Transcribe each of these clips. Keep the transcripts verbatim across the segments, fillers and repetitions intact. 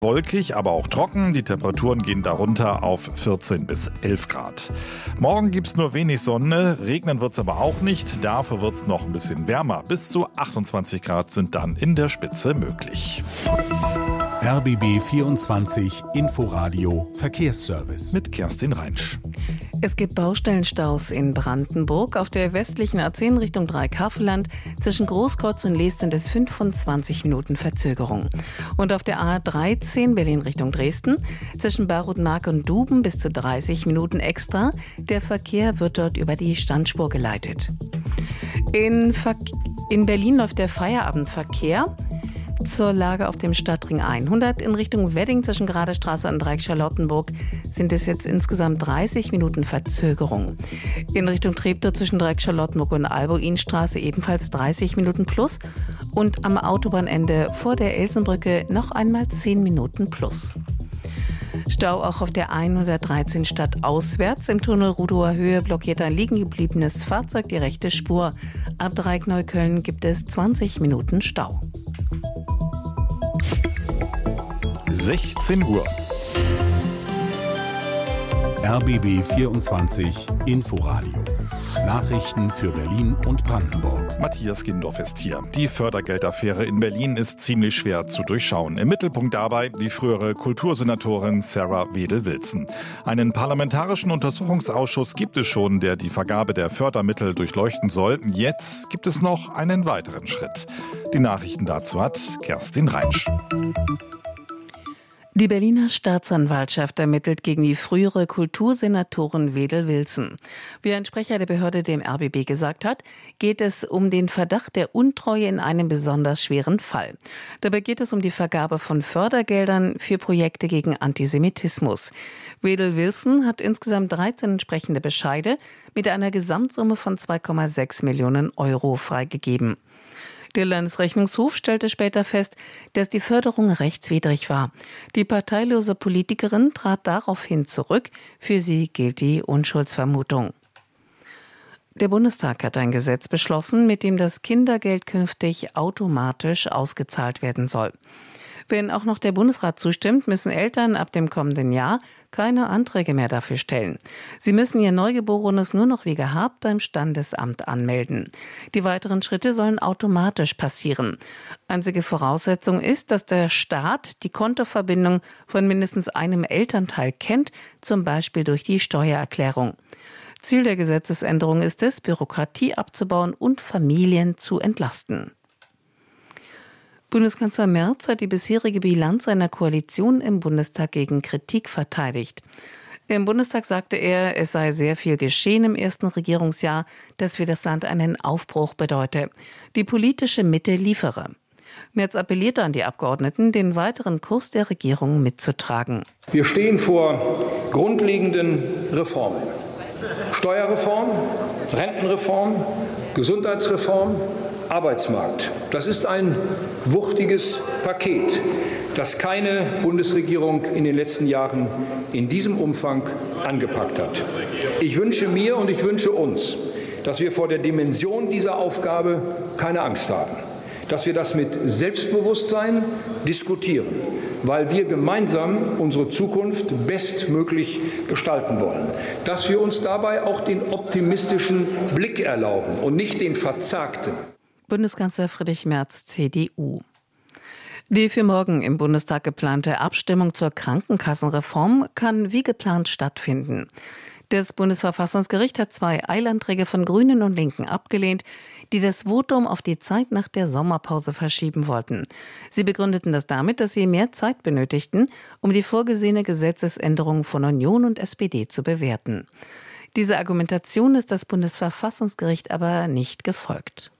Wolkig, aber auch trocken. Die Temperaturen gehen darunter auf vierzehn bis elf Grad. Morgen gibt's nur wenig Sonne, regnen wird's aber auch nicht. Dafür wird's noch ein bisschen wärmer. Bis zu achtundzwanzig Grad sind dann in der Spitze möglich. R B B vierundzwanzig Inforadio Verkehrsservice Mit Kerstin Reinsch. Es gibt Baustellenstaus in Brandenburg. Auf der westlichen A zehn Richtung Dreieckhavelland zwischen Großkreuz und Leest sind es fünfundzwanzig Minuten Verzögerung. Und auf der A dreizehn Berlin Richtung Dresden zwischen Barutmark und Duben bis zu dreißig Minuten extra. Der Verkehr wird dort über die Standspur geleitet. In, Ver- in Berlin läuft der Feierabendverkehr zur Lage auf dem Stadtring hundert. In Richtung Wedding zwischen Gradestraße und Dreieck Charlottenburg sind es jetzt insgesamt dreißig Minuten Verzögerung. In Richtung Treptow zwischen Dreieck Charlottenburg und Albuinstraße ebenfalls dreißig Minuten plus. Und am Autobahnende vor der Elsenbrücke noch einmal zehn Minuten plus. Stau auch auf der hundertdreizehn stadtauswärts. Im Tunnel Rudower Höhe blockiert ein liegen gebliebenes Fahrzeug die rechte Spur. Ab Dreieck Neukölln gibt es zwanzig Minuten Stau. sechzehn Uhr. R B B vierundzwanzig Inforadio. Nachrichten für Berlin und Brandenburg. Matthias Gindorf ist hier. Die Fördergeldaffäre in Berlin ist ziemlich schwer zu durchschauen. Im Mittelpunkt dabei die frühere Kultursenatorin Sarah Wedel-Wilson. Einen parlamentarischen Untersuchungsausschuss gibt es schon, der die Vergabe der Fördermittel durchleuchten soll. Jetzt gibt es noch einen weiteren Schritt. Die Nachrichten dazu hat Kerstin Reinsch. Die Berliner Staatsanwaltschaft ermittelt gegen die frühere Kultursenatorin Wedel-Wilson. Wie ein Sprecher der Behörde dem R B B gesagt hat, geht es um den Verdacht der Untreue in einem besonders schweren Fall. Dabei geht es um die Vergabe von Fördergeldern für Projekte gegen Antisemitismus. Wedel-Wilson hat insgesamt dreizehn entsprechende Bescheide mit einer Gesamtsumme von zwei Komma sechs Millionen Euro freigegeben. Der Landesrechnungshof stellte später fest, dass die Förderung rechtswidrig war. Die parteilose Politikerin trat daraufhin zurück. Für sie gilt die Unschuldsvermutung. Der Bundestag hat ein Gesetz beschlossen, mit dem das Kindergeld künftig automatisch ausgezahlt werden soll. Wenn auch noch der Bundesrat zustimmt, müssen Eltern ab dem kommenden Jahr keine Anträge mehr dafür stellen. Sie müssen ihr Neugeborenes nur noch wie gehabt beim Standesamt anmelden. Die weiteren Schritte sollen automatisch passieren. Einzige Voraussetzung ist, dass der Staat die Kontoverbindung von mindestens einem Elternteil kennt, zum Beispiel durch die Steuererklärung. Ziel der Gesetzesänderung ist es, Bürokratie abzubauen und Familien zu entlasten. Bundeskanzler Merz hat die bisherige Bilanz seiner Koalition im Bundestag gegen Kritik verteidigt. Im Bundestag sagte er, es sei sehr viel geschehen im ersten Regierungsjahr, das für das Land einen Aufbruch bedeute. Die politische Mitte liefere. Merz appellierte an die Abgeordneten, den weiteren Kurs der Regierung mitzutragen. Wir stehen vor grundlegenden Reformen. Steuerreform, Rentenreform, Gesundheitsreform, Arbeitsmarkt. Das ist ein wuchtiges Paket, das keine Bundesregierung in den letzten Jahren in diesem Umfang angepackt hat. Ich wünsche mir und ich wünsche uns, dass wir vor der Dimension dieser Aufgabe keine Angst haben, dass wir das mit Selbstbewusstsein diskutieren, weil wir gemeinsam unsere Zukunft bestmöglich gestalten wollen, dass wir uns dabei auch den optimistischen Blick erlauben und nicht den verzagten. Bundeskanzler Friedrich Merz, C D U. Die für morgen im Bundestag geplante Abstimmung zur Krankenkassenreform kann wie geplant stattfinden. Das Bundesverfassungsgericht hat zwei Eilanträge von Grünen und Linken abgelehnt, die das Votum auf die Zeit nach der Sommerpause verschieben wollten. Sie begründeten das damit, dass sie mehr Zeit benötigten, um die vorgesehene Gesetzesänderung von Union und S P D zu bewerten. Dieser Argumentation ist das Bundesverfassungsgericht aber nicht gefolgt.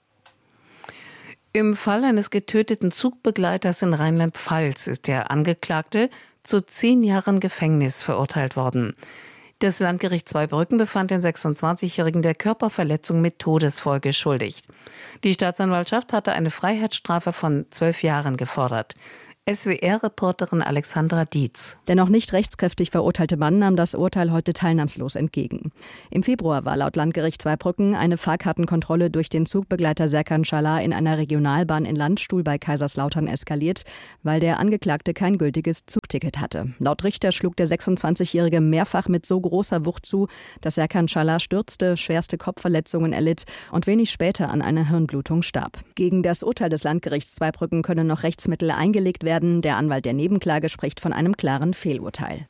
Im Fall eines getöteten Zugbegleiters in Rheinland-Pfalz ist der Angeklagte zu zehn Jahren Gefängnis verurteilt worden. Das Landgericht Zweibrücken befand den sechsundzwanzigjährigen der Körperverletzung mit Todesfolge schuldig. Die Staatsanwaltschaft hatte eine Freiheitsstrafe von zwölf Jahren gefordert. S W R-Reporterin Alexandra Dietz. Der noch nicht rechtskräftig verurteilte Mann nahm das Urteil heute teilnahmslos entgegen. Im Februar war laut Landgericht Zweibrücken eine Fahrkartenkontrolle durch den Zugbegleiter Serkan Şalar in einer Regionalbahn in Landstuhl bei Kaiserslautern eskaliert, weil der Angeklagte kein gültiges Zugticket hatte. Laut Richter schlug der sechsundzwanzigjährige mehrfach mit so großer Wucht zu, dass Serkan Şalar stürzte, schwerste Kopfverletzungen erlitt und wenig später an einer Hirnblutung starb. Gegen das Urteil des Landgerichts Zweibrücken können noch Rechtsmittel eingelegt werden. Der Anwalt der Nebenklage spricht von einem klaren Fehlurteil.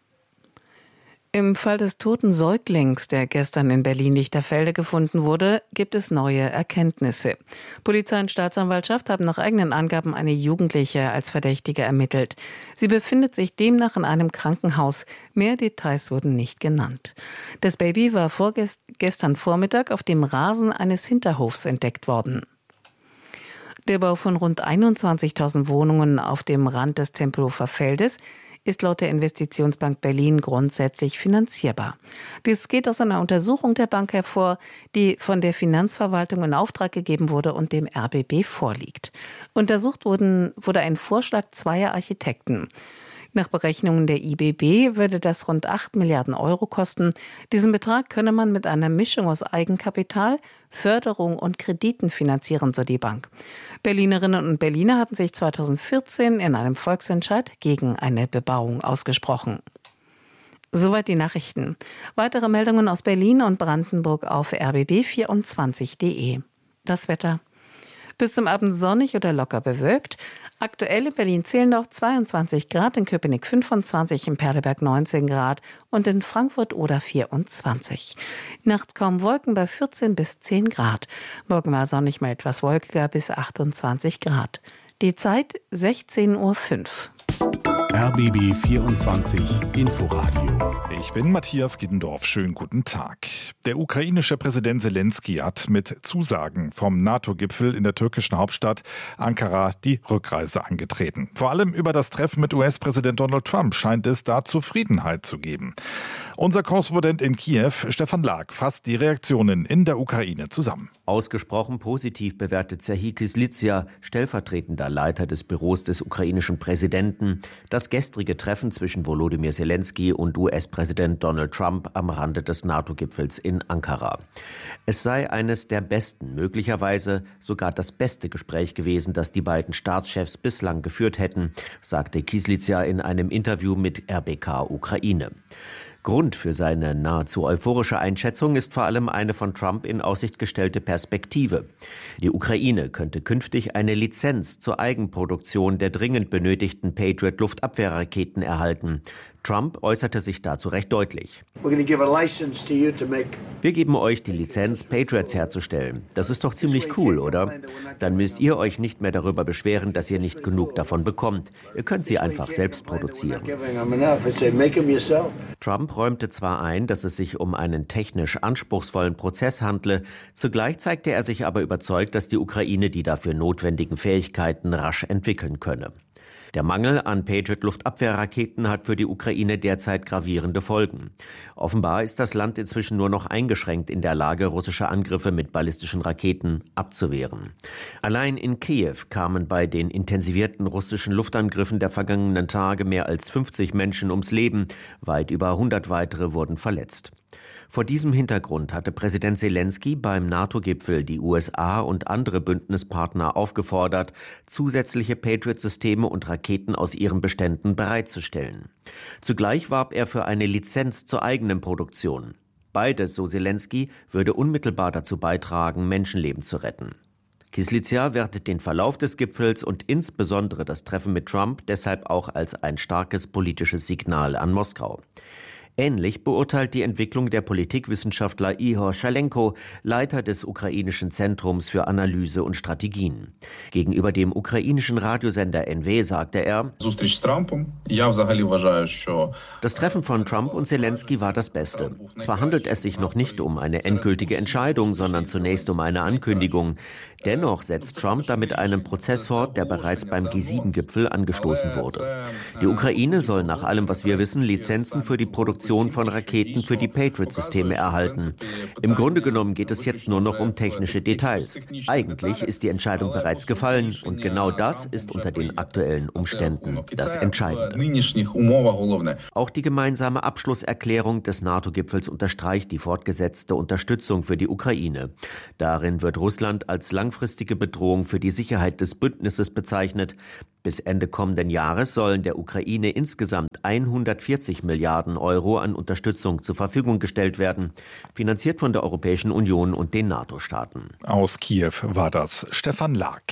Im Fall des toten Säuglings, der gestern in Berlin-Lichterfelde gefunden wurde, gibt es neue Erkenntnisse. Polizei und Staatsanwaltschaft haben nach eigenen Angaben eine Jugendliche als Verdächtige ermittelt. Sie befindet sich demnach in einem Krankenhaus. Mehr Details wurden nicht genannt. Das Baby war vorgestern Vormittag auf dem Rasen eines Hinterhofs entdeckt worden. Der Bau von rund einundzwanzigtausend Wohnungen auf dem Rand des Tempelhofer Feldes ist laut der Investitionsbank Berlin grundsätzlich finanzierbar. Dies geht aus einer Untersuchung der Bank hervor, die von der Finanzverwaltung in Auftrag gegeben wurde und dem R B B vorliegt. Untersucht wurden, wurde ein Vorschlag zweier Architekten. Nach Berechnungen der I B B würde das rund acht Milliarden Euro kosten. Diesen Betrag könne man mit einer Mischung aus Eigenkapital, Förderung und Krediten finanzieren, so die Bank. Berlinerinnen und Berliner hatten sich zweitausendvierzehn in einem Volksentscheid gegen eine Bebauung ausgesprochen. Soweit die Nachrichten. Weitere Meldungen aus Berlin und Brandenburg auf r b b vierundzwanzig punkt de. Das Wetter. Bis zum Abend sonnig oder locker bewölkt. Aktuell in Berlin-Zehlendorf zweiundzwanzig Grad, in Köpenick fünfundzwanzig, in Perleberg neunzehn Grad und in Frankfurt oder vierundzwanzig. Nachts kaum Wolken bei vierzehn bis zehn Grad. Morgen war sonnig, mal etwas wolkiger bis achtundzwanzig Grad. Die Zeit sechzehn Uhr fünf. R B B vierundzwanzig Inforadio. Ich bin Matthias Giddendorf. Schönen guten Tag. Der ukrainische Präsident Selenskyj hat mit Zusagen vom NATO-Gipfel in der türkischen Hauptstadt Ankara die Rückreise angetreten. Vor allem über das Treffen mit U S-Präsident Donald Trump scheint es da Zufriedenheit zu geben. Unser Korrespondent in Kiew, Stefan Lag, fasst die Reaktionen in der Ukraine zusammen. Ausgesprochen positiv bewertet Serhij Kyslytsja, stellvertretender Leiter des Büros des ukrainischen Präsidenten, das gestrige Treffen zwischen Volodymyr Selenskyj und U S-Präsident Donald Trump am Rande des NATO-Gipfels in Ankara. Es sei eines der besten, möglicherweise sogar das beste Gespräch gewesen, das die beiden Staatschefs bislang geführt hätten, sagte Kyslytsja in einem Interview mit R B K Ukraine. Grund für seine nahezu euphorische Einschätzung ist vor allem eine von Trump in Aussicht gestellte Perspektive. Die Ukraine könnte künftig eine Lizenz zur Eigenproduktion der dringend benötigten Patriot-Luftabwehrraketen erhalten. Trump äußerte sich dazu recht deutlich. Wir geben euch die Lizenz, Patriots herzustellen. Das ist doch ziemlich cool, oder? Dann müsst ihr euch nicht mehr darüber beschweren, dass ihr nicht genug davon bekommt. Ihr könnt sie einfach selbst produzieren. Trump räumte zwar ein, dass es sich um einen technisch anspruchsvollen Prozess handle, zugleich zeigte er sich aber überzeugt, dass die Ukraine die dafür notwendigen Fähigkeiten rasch entwickeln könne. Der Mangel an Patriot-Luftabwehrraketen hat für die Ukraine derzeit gravierende Folgen. Offenbar ist das Land inzwischen nur noch eingeschränkt in der Lage, russische Angriffe mit ballistischen Raketen abzuwehren. Allein in Kiew kamen bei den intensivierten russischen Luftangriffen der vergangenen Tage mehr als fünfzig Menschen ums Leben, weit über hundert weitere wurden verletzt. Vor diesem Hintergrund hatte Präsident Selenskyj beim NATO-Gipfel die U S A und andere Bündnispartner aufgefordert, zusätzliche Patriot-Systeme und Raketen aus ihren Beständen bereitzustellen. Zugleich warb er für eine Lizenz zur eigenen Produktion. Beides, so Selenskyj, würde unmittelbar dazu beitragen, Menschenleben zu retten. Kyslytsja wertet den Verlauf des Gipfels und insbesondere das Treffen mit Trump deshalb auch als ein starkes politisches Signal an Moskau. Ähnlich beurteilt die Entwicklung der Politikwissenschaftler Ihor Schalenko, Leiter des ukrainischen Zentrums für Analyse und Strategien. Gegenüber dem ukrainischen Radiosender N W sagte er: Das Treffen von Trump und Selenskyj war das Beste. Zwar handelt es sich noch nicht um eine endgültige Entscheidung, sondern zunächst um eine Ankündigung. Dennoch setzt Trump damit einen Prozess fort, der bereits beim G sieben Gipfel angestoßen wurde. Die Ukraine soll nach allem, was wir wissen, Lizenzen für die Produktion Produktion von Raketen für die Patriot-Systeme erhalten. Im Grunde genommen geht es jetzt nur noch um technische Details. Eigentlich ist die Entscheidung bereits gefallen und genau das ist unter den aktuellen Umständen das Entscheidende. Auch die gemeinsame Abschlusserklärung des NATO-Gipfels unterstreicht die fortgesetzte Unterstützung für die Ukraine. Darin wird Russland als langfristige Bedrohung für die Sicherheit des Bündnisses bezeichnet. Bis Ende kommenden Jahres sollen der Ukraine insgesamt hundertvierzig Milliarden Euro an Unterstützung zur Verfügung gestellt werden, finanziert von der Europäischen Union und den NATO-Staaten. Aus Kiew war das Stefan Lag.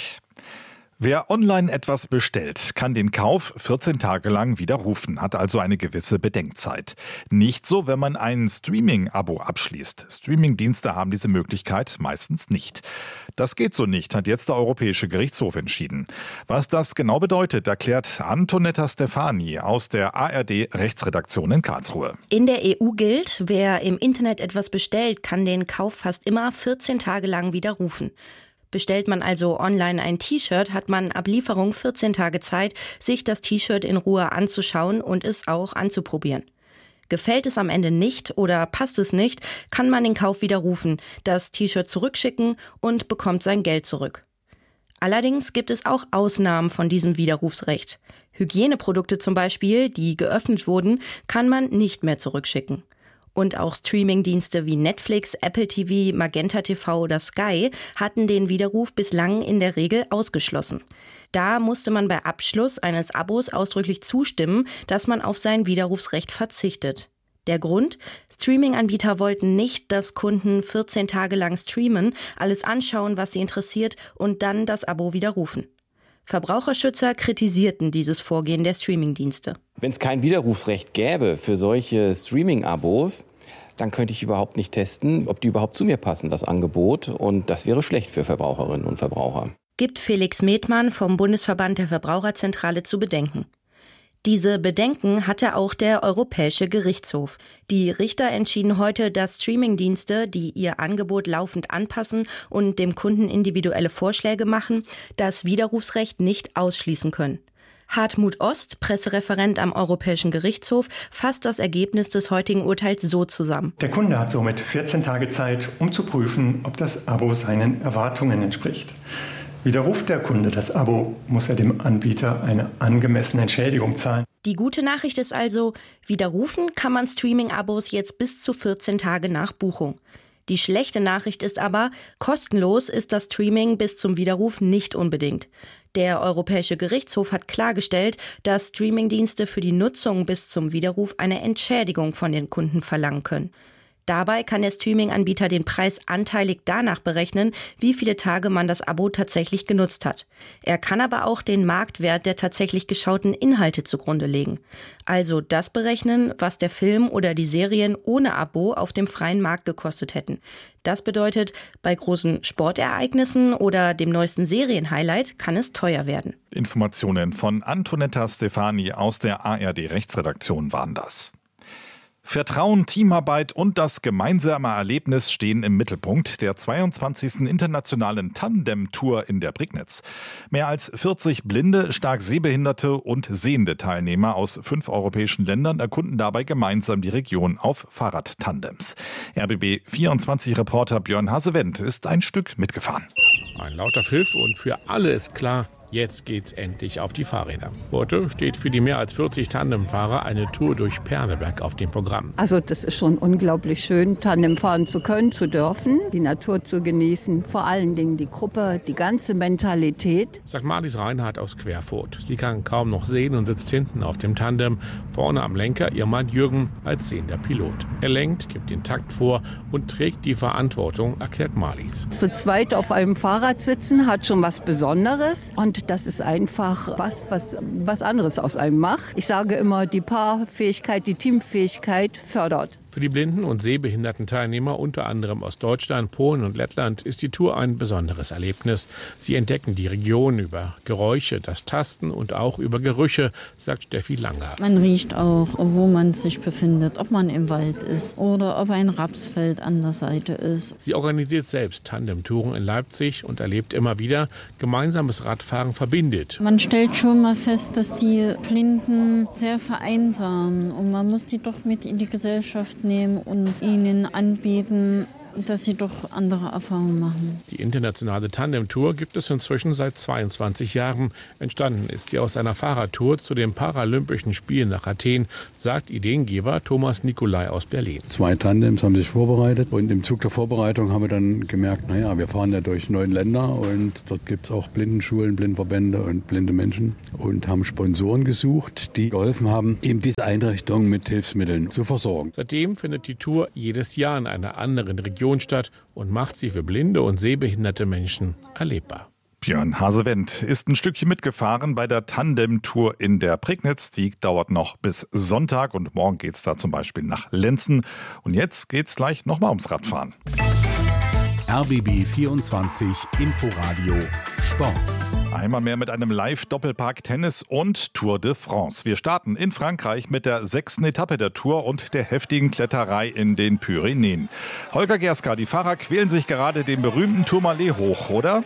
Wer online etwas bestellt, kann den Kauf vierzehn Tage lang widerrufen, hat also eine gewisse Bedenkzeit. Nicht so, wenn man ein Streaming-Abo abschließt. Streaming-Dienste haben diese Möglichkeit meistens nicht. Das geht so nicht, hat jetzt der Europäische Gerichtshof entschieden. Was das genau bedeutet, erklärt Antonetta Stefani aus der A R D-Rechtsredaktion in Karlsruhe. In der E U gilt, wer im Internet etwas bestellt, kann den Kauf fast immer vierzehn Tage lang widerrufen. Bestellt man also online ein T-Shirt, hat man ab Lieferung vierzehn Tage Zeit, sich das T-Shirt in Ruhe anzuschauen und es auch anzuprobieren. Gefällt es am Ende nicht oder passt es nicht, kann man den Kauf widerrufen, das T-Shirt zurückschicken und bekommt sein Geld zurück. Allerdings gibt es auch Ausnahmen von diesem Widerrufsrecht. Hygieneprodukte zum Beispiel, die geöffnet wurden, kann man nicht mehr zurückschicken. Und auch Streamingdienste wie Netflix, Apple T V, Magenta T V oder Sky hatten den Widerruf bislang in der Regel ausgeschlossen. Da musste man bei Abschluss eines Abos ausdrücklich zustimmen, dass man auf sein Widerrufsrecht verzichtet. Der Grund? Streaming-Anbieter wollten nicht, dass Kunden vierzehn Tage lang streamen, alles anschauen, was sie interessiert und dann das Abo widerrufen. Verbraucherschützer kritisierten dieses Vorgehen der Streamingdienste. Wenn es kein Widerrufsrecht gäbe für solche Streaming-Abos, dann könnte ich überhaupt nicht testen, ob die überhaupt zu mir passen, das Angebot. Und das wäre schlecht für Verbraucherinnen und Verbraucher. Gibt Felix Methmann vom Bundesverband der Verbraucherzentrale zu bedenken. Diese Bedenken hatte auch der Europäische Gerichtshof. Die Richter entschieden heute, dass Streamingdienste, die ihr Angebot laufend anpassen und dem Kunden individuelle Vorschläge machen, das Widerrufsrecht nicht ausschließen können. Hartmut Ost, Pressereferent am Europäischen Gerichtshof, fasst das Ergebnis des heutigen Urteils so zusammen. Der Kunde hat somit vierzehn Tage Zeit, um zu prüfen, ob das Abo seinen Erwartungen entspricht. Widerruft der Kunde das Abo, muss er dem Anbieter eine angemessene Entschädigung zahlen. Die gute Nachricht ist also, widerrufen kann man Streaming-Abos jetzt bis zu vierzehn Tage nach Buchung. Die schlechte Nachricht ist aber, kostenlos ist das Streaming bis zum Widerruf nicht unbedingt. Der Europäische Gerichtshof hat klargestellt, dass Streamingdienste für die Nutzung bis zum Widerruf eine Entschädigung von den Kunden verlangen können. Dabei kann der Streaming-Anbieter den Preis anteilig danach berechnen, wie viele Tage man das Abo tatsächlich genutzt hat. Er kann aber auch den Marktwert der tatsächlich geschauten Inhalte zugrunde legen. Also das berechnen, was der Film oder die Serien ohne Abo auf dem freien Markt gekostet hätten. Das bedeutet, bei großen Sportereignissen oder dem neuesten Serienhighlight kann es teuer werden. Informationen von Antonetta Stefani aus der A R D-Rechtsredaktion waren das. Vertrauen, Teamarbeit und das gemeinsame Erlebnis stehen im Mittelpunkt der zweiundzwanzigsten internationalen Tandem-Tour in der Prignitz. Mehr als vierzig blinde, stark sehbehinderte und sehende Teilnehmer aus fünf europäischen Ländern erkunden dabei gemeinsam die Region auf Fahrradtandems. R B B vierundzwanzig-Reporter Björn Hasewendt ist ein Stück mitgefahren. Ein lauter Pfiff und für alle ist klar, jetzt geht's endlich auf die Fahrräder. Heute steht für die mehr als vierzig Tandemfahrer eine Tour durch Perleberg auf dem Programm. Also das ist schon unglaublich schön, Tandem fahren zu können, zu dürfen, die Natur zu genießen, vor allen Dingen die Gruppe, die ganze Mentalität. Sagt Marlies Reinhardt aus Querfurt. Sie kann kaum noch sehen und sitzt hinten auf dem Tandem, vorne am Lenker ihr Mann Jürgen als sehender Pilot. Er lenkt, gibt den Takt vor und trägt die Verantwortung, erklärt Marlies. Zu zweit auf einem Fahrrad sitzen hat schon was Besonderes und das ist einfach was, was, was anderes aus einem macht. Ich sage immer, die Paarfähigkeit, die Teamfähigkeit fördert. Für Für die blinden und sehbehinderten Teilnehmer, unter anderem aus Deutschland, Polen und Lettland, ist die Tour ein besonderes Erlebnis. Sie entdecken die Region über Geräusche, das Tasten und auch über Gerüche, sagt Steffi Langer. Man riecht auch, wo man sich befindet, ob man im Wald ist oder ob ein Rapsfeld an der Seite ist. Sie organisiert selbst Tandemtouren in Leipzig und erlebt immer wieder, gemeinsames Radfahren verbindet. Man stellt schon mal fest, dass die Blinden sehr vereinsamen und man muss die doch mit in die Gesellschaft nehmen und ihnen anbieten, dass sie doch andere Erfahrungen machen. Die internationale Tandemtour gibt es inzwischen seit zweiundzwanzig Jahren. Entstanden ist sie aus einer Fahrradtour zu den Paralympischen Spielen nach Athen, sagt Ideengeber Thomas Nicolai aus Berlin. Zwei Tandems haben sich vorbereitet und im Zug der Vorbereitung haben wir dann gemerkt, naja, wir fahren ja durch neun Länder und dort gibt es auch Blindenschulen, Blindverbände und blinde Menschen und haben Sponsoren gesucht, die geholfen haben, eben diese Einrichtung mit Hilfsmitteln zu versorgen. Seitdem findet die Tour jedes Jahr in einer anderen Region statt und macht sie für blinde und sehbehinderte Menschen erlebbar. Björn Hasewendt ist ein Stückchen mitgefahren bei der Tandem-Tour in der Prignitz. Die dauert noch bis Sonntag und morgen geht's da zum Beispiel nach Lenzen. Und jetzt geht's gleich nochmal ums Radfahren. R B B vierundzwanzig Inforadio Sport. Einmal mehr mit einem Live-Doppelpack Tennis und Tour de France. Wir starten in Frankreich mit der sechsten Etappe der Tour und der heftigen Kletterei in den Pyrenäen. Holger Gerska, die Fahrer quälen sich gerade den berühmten Tourmalet hoch, oder?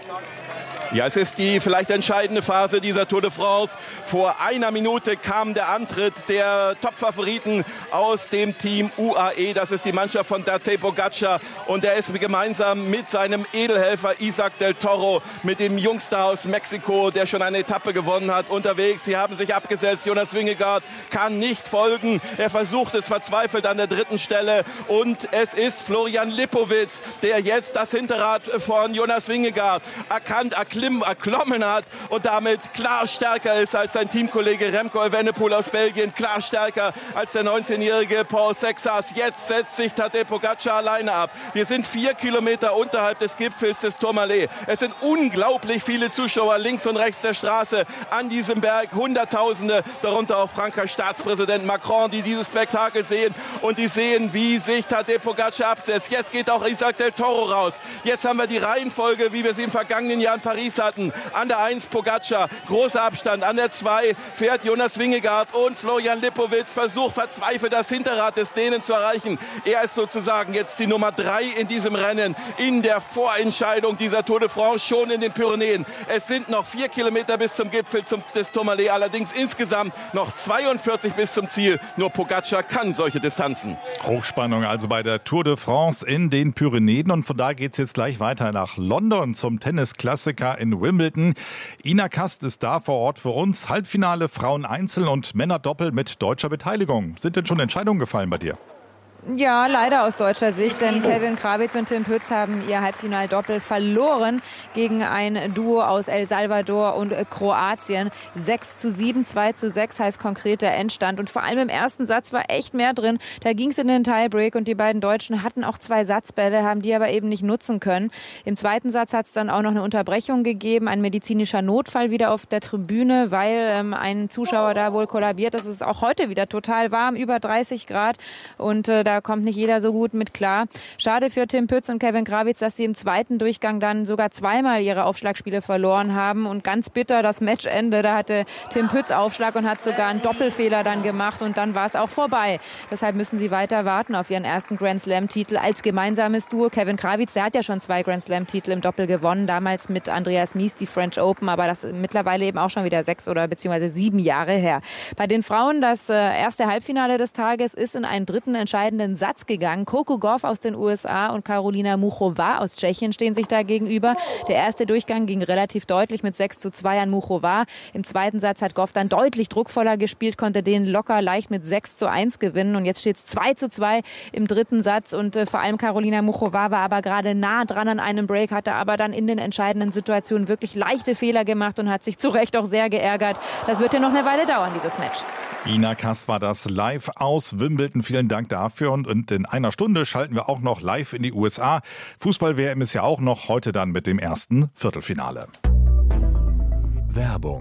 Ja, es ist die vielleicht entscheidende Phase dieser Tour de France. Vor einer Minute kam der Antritt der Top-Favoriten aus dem Team U A E. Das ist die Mannschaft von Tadej Pogačar. Und er ist gemeinsam mit seinem Edelhelfer Isaac del Toro, mit dem Jungster aus Mexiko, der schon eine Etappe gewonnen hat, unterwegs. Sie haben sich abgesetzt. Jonas Vingegaard kann nicht folgen. Er versucht es verzweifelt an der dritten Stelle. Und es ist Florian Lipowitz, der jetzt das Hinterrad von Jonas Vingegaard erkannt, erklärt, erklommen hat und damit klar stärker ist als sein Teamkollege Remco Evenepoel aus Belgien, klar stärker als der neunzehnjährige Paul Sexas. Jetzt setzt sich Tadej Pogačar alleine ab. Wir sind vier Kilometer unterhalb des Gipfels des Tourmalet. Es sind unglaublich viele Zuschauer links und rechts der Straße an diesem Berg. Hunderttausende, darunter auch Frankreichs Staatspräsident Macron, die dieses Spektakel sehen und die sehen, wie sich Tadej Pogačar absetzt. Jetzt geht auch Isaac del Toro raus. Jetzt haben wir die Reihenfolge, wie wir sie im vergangenen Jahr in Paris hatten. An der eins Pogačar, großer Abstand. An der zwei fährt Jonas Vingegaard und Florian Lipowitz versucht verzweifelt das Hinterrad des Dänen zu erreichen. Er ist sozusagen jetzt die Nummer drei in diesem Rennen, in der Vorentscheidung dieser Tour de France, schon in den Pyrenäen. Es sind noch vier Kilometer bis zum Gipfel zum, des Tourmalet, allerdings insgesamt noch zweiundvierzig bis zum Ziel. Nur Pogačar kann solche Distanzen. Hochspannung also bei der Tour de France in den Pyrenäen und von da geht es jetzt gleich weiter nach London zum Tennisklassiker in Wimbledon. Ina Kast ist da vor Ort für uns. Halbfinale Frauen-Einzel und Männer-Doppel mit deutscher Beteiligung. Sind denn schon Entscheidungen gefallen bei dir? Ja, leider aus deutscher Sicht, denn Kevin Krawitz und Tim Pütz haben ihr Halbfinaldoppel verloren gegen ein Duo aus El Salvador und Kroatien. sechs zu sieben, zwei zu sechs heißt konkreter Endstand. Und vor allem im ersten Satz war echt mehr drin. Da ging es in den Tiebreak und die beiden Deutschen hatten auch zwei Satzbälle, haben die aber eben nicht nutzen können. Im zweiten Satz hat es dann auch noch eine Unterbrechung gegeben, ein medizinischer Notfall wieder auf der Tribüne, weil ähm, ein Zuschauer da wohl kollabiert. Das ist auch heute wieder total warm, über dreißig Grad und äh, da kommt nicht jeder so gut mit klar. Schade für Tim Pütz und Kevin Krawitz, dass sie im zweiten Durchgang dann sogar zweimal ihre Aufschlagspiele verloren haben und ganz bitter das Matchende. Da hatte Tim Pütz Aufschlag und hat sogar einen Doppelfehler dann gemacht und dann war es auch vorbei. Deshalb müssen sie weiter warten auf ihren ersten Grand Slam-Titel als gemeinsames Duo. Kevin Krawitz, der hat ja schon zwei Grand Slam-Titel im Doppel gewonnen, damals mit Andreas Mies, die French Open, aber das ist mittlerweile eben auch schon wieder sechs oder beziehungsweise sieben Jahre her. Bei den Frauen, das erste Halbfinale des Tages ist in einen dritten entscheidenden Satz gegangen. Coco Gauff aus den U S A und Karolina Muchova aus Tschechien stehen sich da gegenüber. Der erste Durchgang ging relativ deutlich mit sechs zu zwei an Muchova. Im zweiten Satz hat Gauff dann deutlich druckvoller gespielt, konnte den locker leicht mit sechs zu eins gewinnen und jetzt steht es zwei zu zwei im dritten Satz und äh, vor allem Karolina Muchova war aber gerade nah dran an einem Break, hatte aber dann in den entscheidenden Situationen wirklich leichte Fehler gemacht und hat sich zu Recht auch sehr geärgert. Das wird ja noch eine Weile dauern, dieses Match. Ina Kast war das live aus Wimbledon. Vielen Dank dafür. Und, und in einer Stunde schalten wir auch noch live in die U S A. Fußball-W M ist ja auch noch heute dann mit dem ersten Viertelfinale. Werbung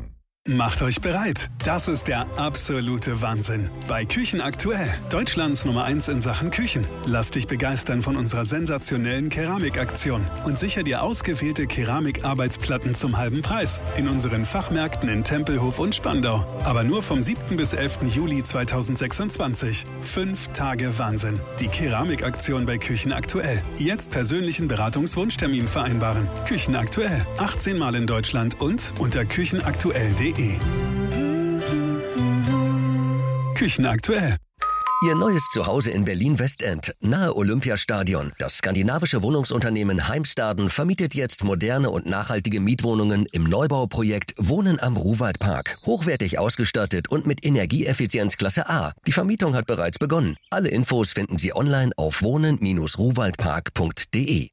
Macht euch bereit. Das ist der absolute Wahnsinn. Bei Küchen aktuell. Deutschlands Nummer eins in Sachen Küchen. Lass dich begeistern von unserer sensationellen Keramikaktion und sicher dir ausgewählte Keramikarbeitsplatten zum halben Preis. In unseren Fachmärkten in Tempelhof und Spandau. Aber nur vom siebten bis elften Juli zweitausendsechsundzwanzig. Fünf Tage Wahnsinn. Die Keramikaktion bei Küchen aktuell. Jetzt persönlichen Beratungswunschtermin vereinbaren. Küchen aktuell. achtzehn Mal in Deutschland und unter küchenaktuell punkt de. Küchen aktuell. Ihr neues Zuhause in Berlin-Westend, nahe Olympiastadion. Das skandinavische Wohnungsunternehmen Heimstaden vermietet jetzt moderne und nachhaltige Mietwohnungen im Neubauprojekt Wohnen am Ruwaldpark. Hochwertig ausgestattet und mit Energieeffizienz Klasse A. Die Vermietung hat bereits begonnen. Alle Infos finden Sie online auf wohnen Bindestrich ruwaldpark punkt de.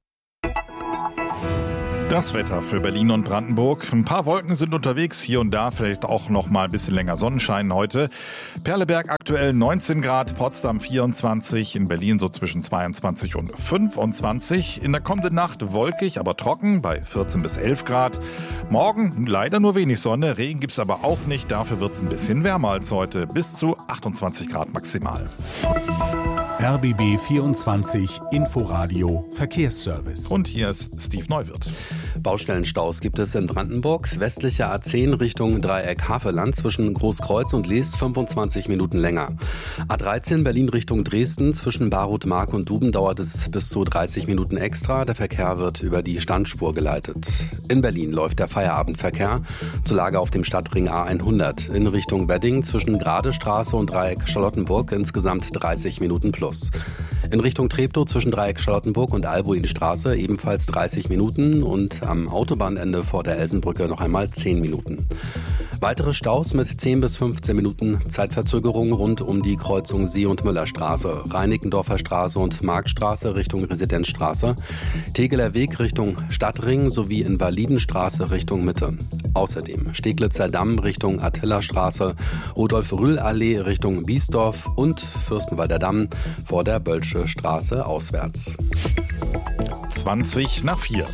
Das Wetter für Berlin und Brandenburg. Ein paar Wolken sind unterwegs, hier und da vielleicht auch noch mal ein bisschen länger Sonnenschein heute. Perleberg aktuell neunzehn Grad, Potsdam vierundzwanzig, in Berlin so zwischen zweiundzwanzig und fünfundzwanzig. In der kommenden Nacht wolkig, aber trocken bei vierzehn bis elf Grad. Morgen leider nur wenig Sonne, Regen gibt's aber auch nicht. Dafür wird's ein bisschen wärmer als heute, bis zu achtundzwanzig Grad maximal. R B B vierundzwanzig Inforadio Verkehrsservice. Und hier ist Steve Neuwirth. Baustellenstaus gibt es in Brandenburg. Westliche A zehn Richtung Dreieck Havelland zwischen Großkreuz und Leest fünfundzwanzig Minuten länger. A dreizehn Berlin Richtung Dresden zwischen Barut-Mark und Duben dauert es bis zu dreißig Minuten extra. Der Verkehr wird über die Standspur geleitet. In Berlin läuft der Feierabendverkehr zur Lage auf dem Stadtring A hundert. In Richtung Wedding zwischen Gradestraße und Dreieck Charlottenburg insgesamt dreißig Minuten plus. In Richtung Treptow zwischen Dreieck Charlottenburg und Albuinstraße ebenfalls dreißig Minuten und am Autobahnende vor der Elsenbrücke noch einmal zehn Minuten. Weitere Staus mit zehn bis fünfzehn Minuten Zeitverzögerung rund um die Kreuzung See- und Müllerstraße, Reinickendorfer Straße und Marktstraße Richtung Residenzstraße, Tegeler Weg Richtung Stadtring sowie Invalidenstraße Richtung Mitte. Außerdem Steglitzer Damm Richtung Attila-Straße, Rudolf-Rühl-Allee Richtung Biesdorf und Fürstenwalder Damm vor der Bölsche Straße auswärts. zwanzig nach vier.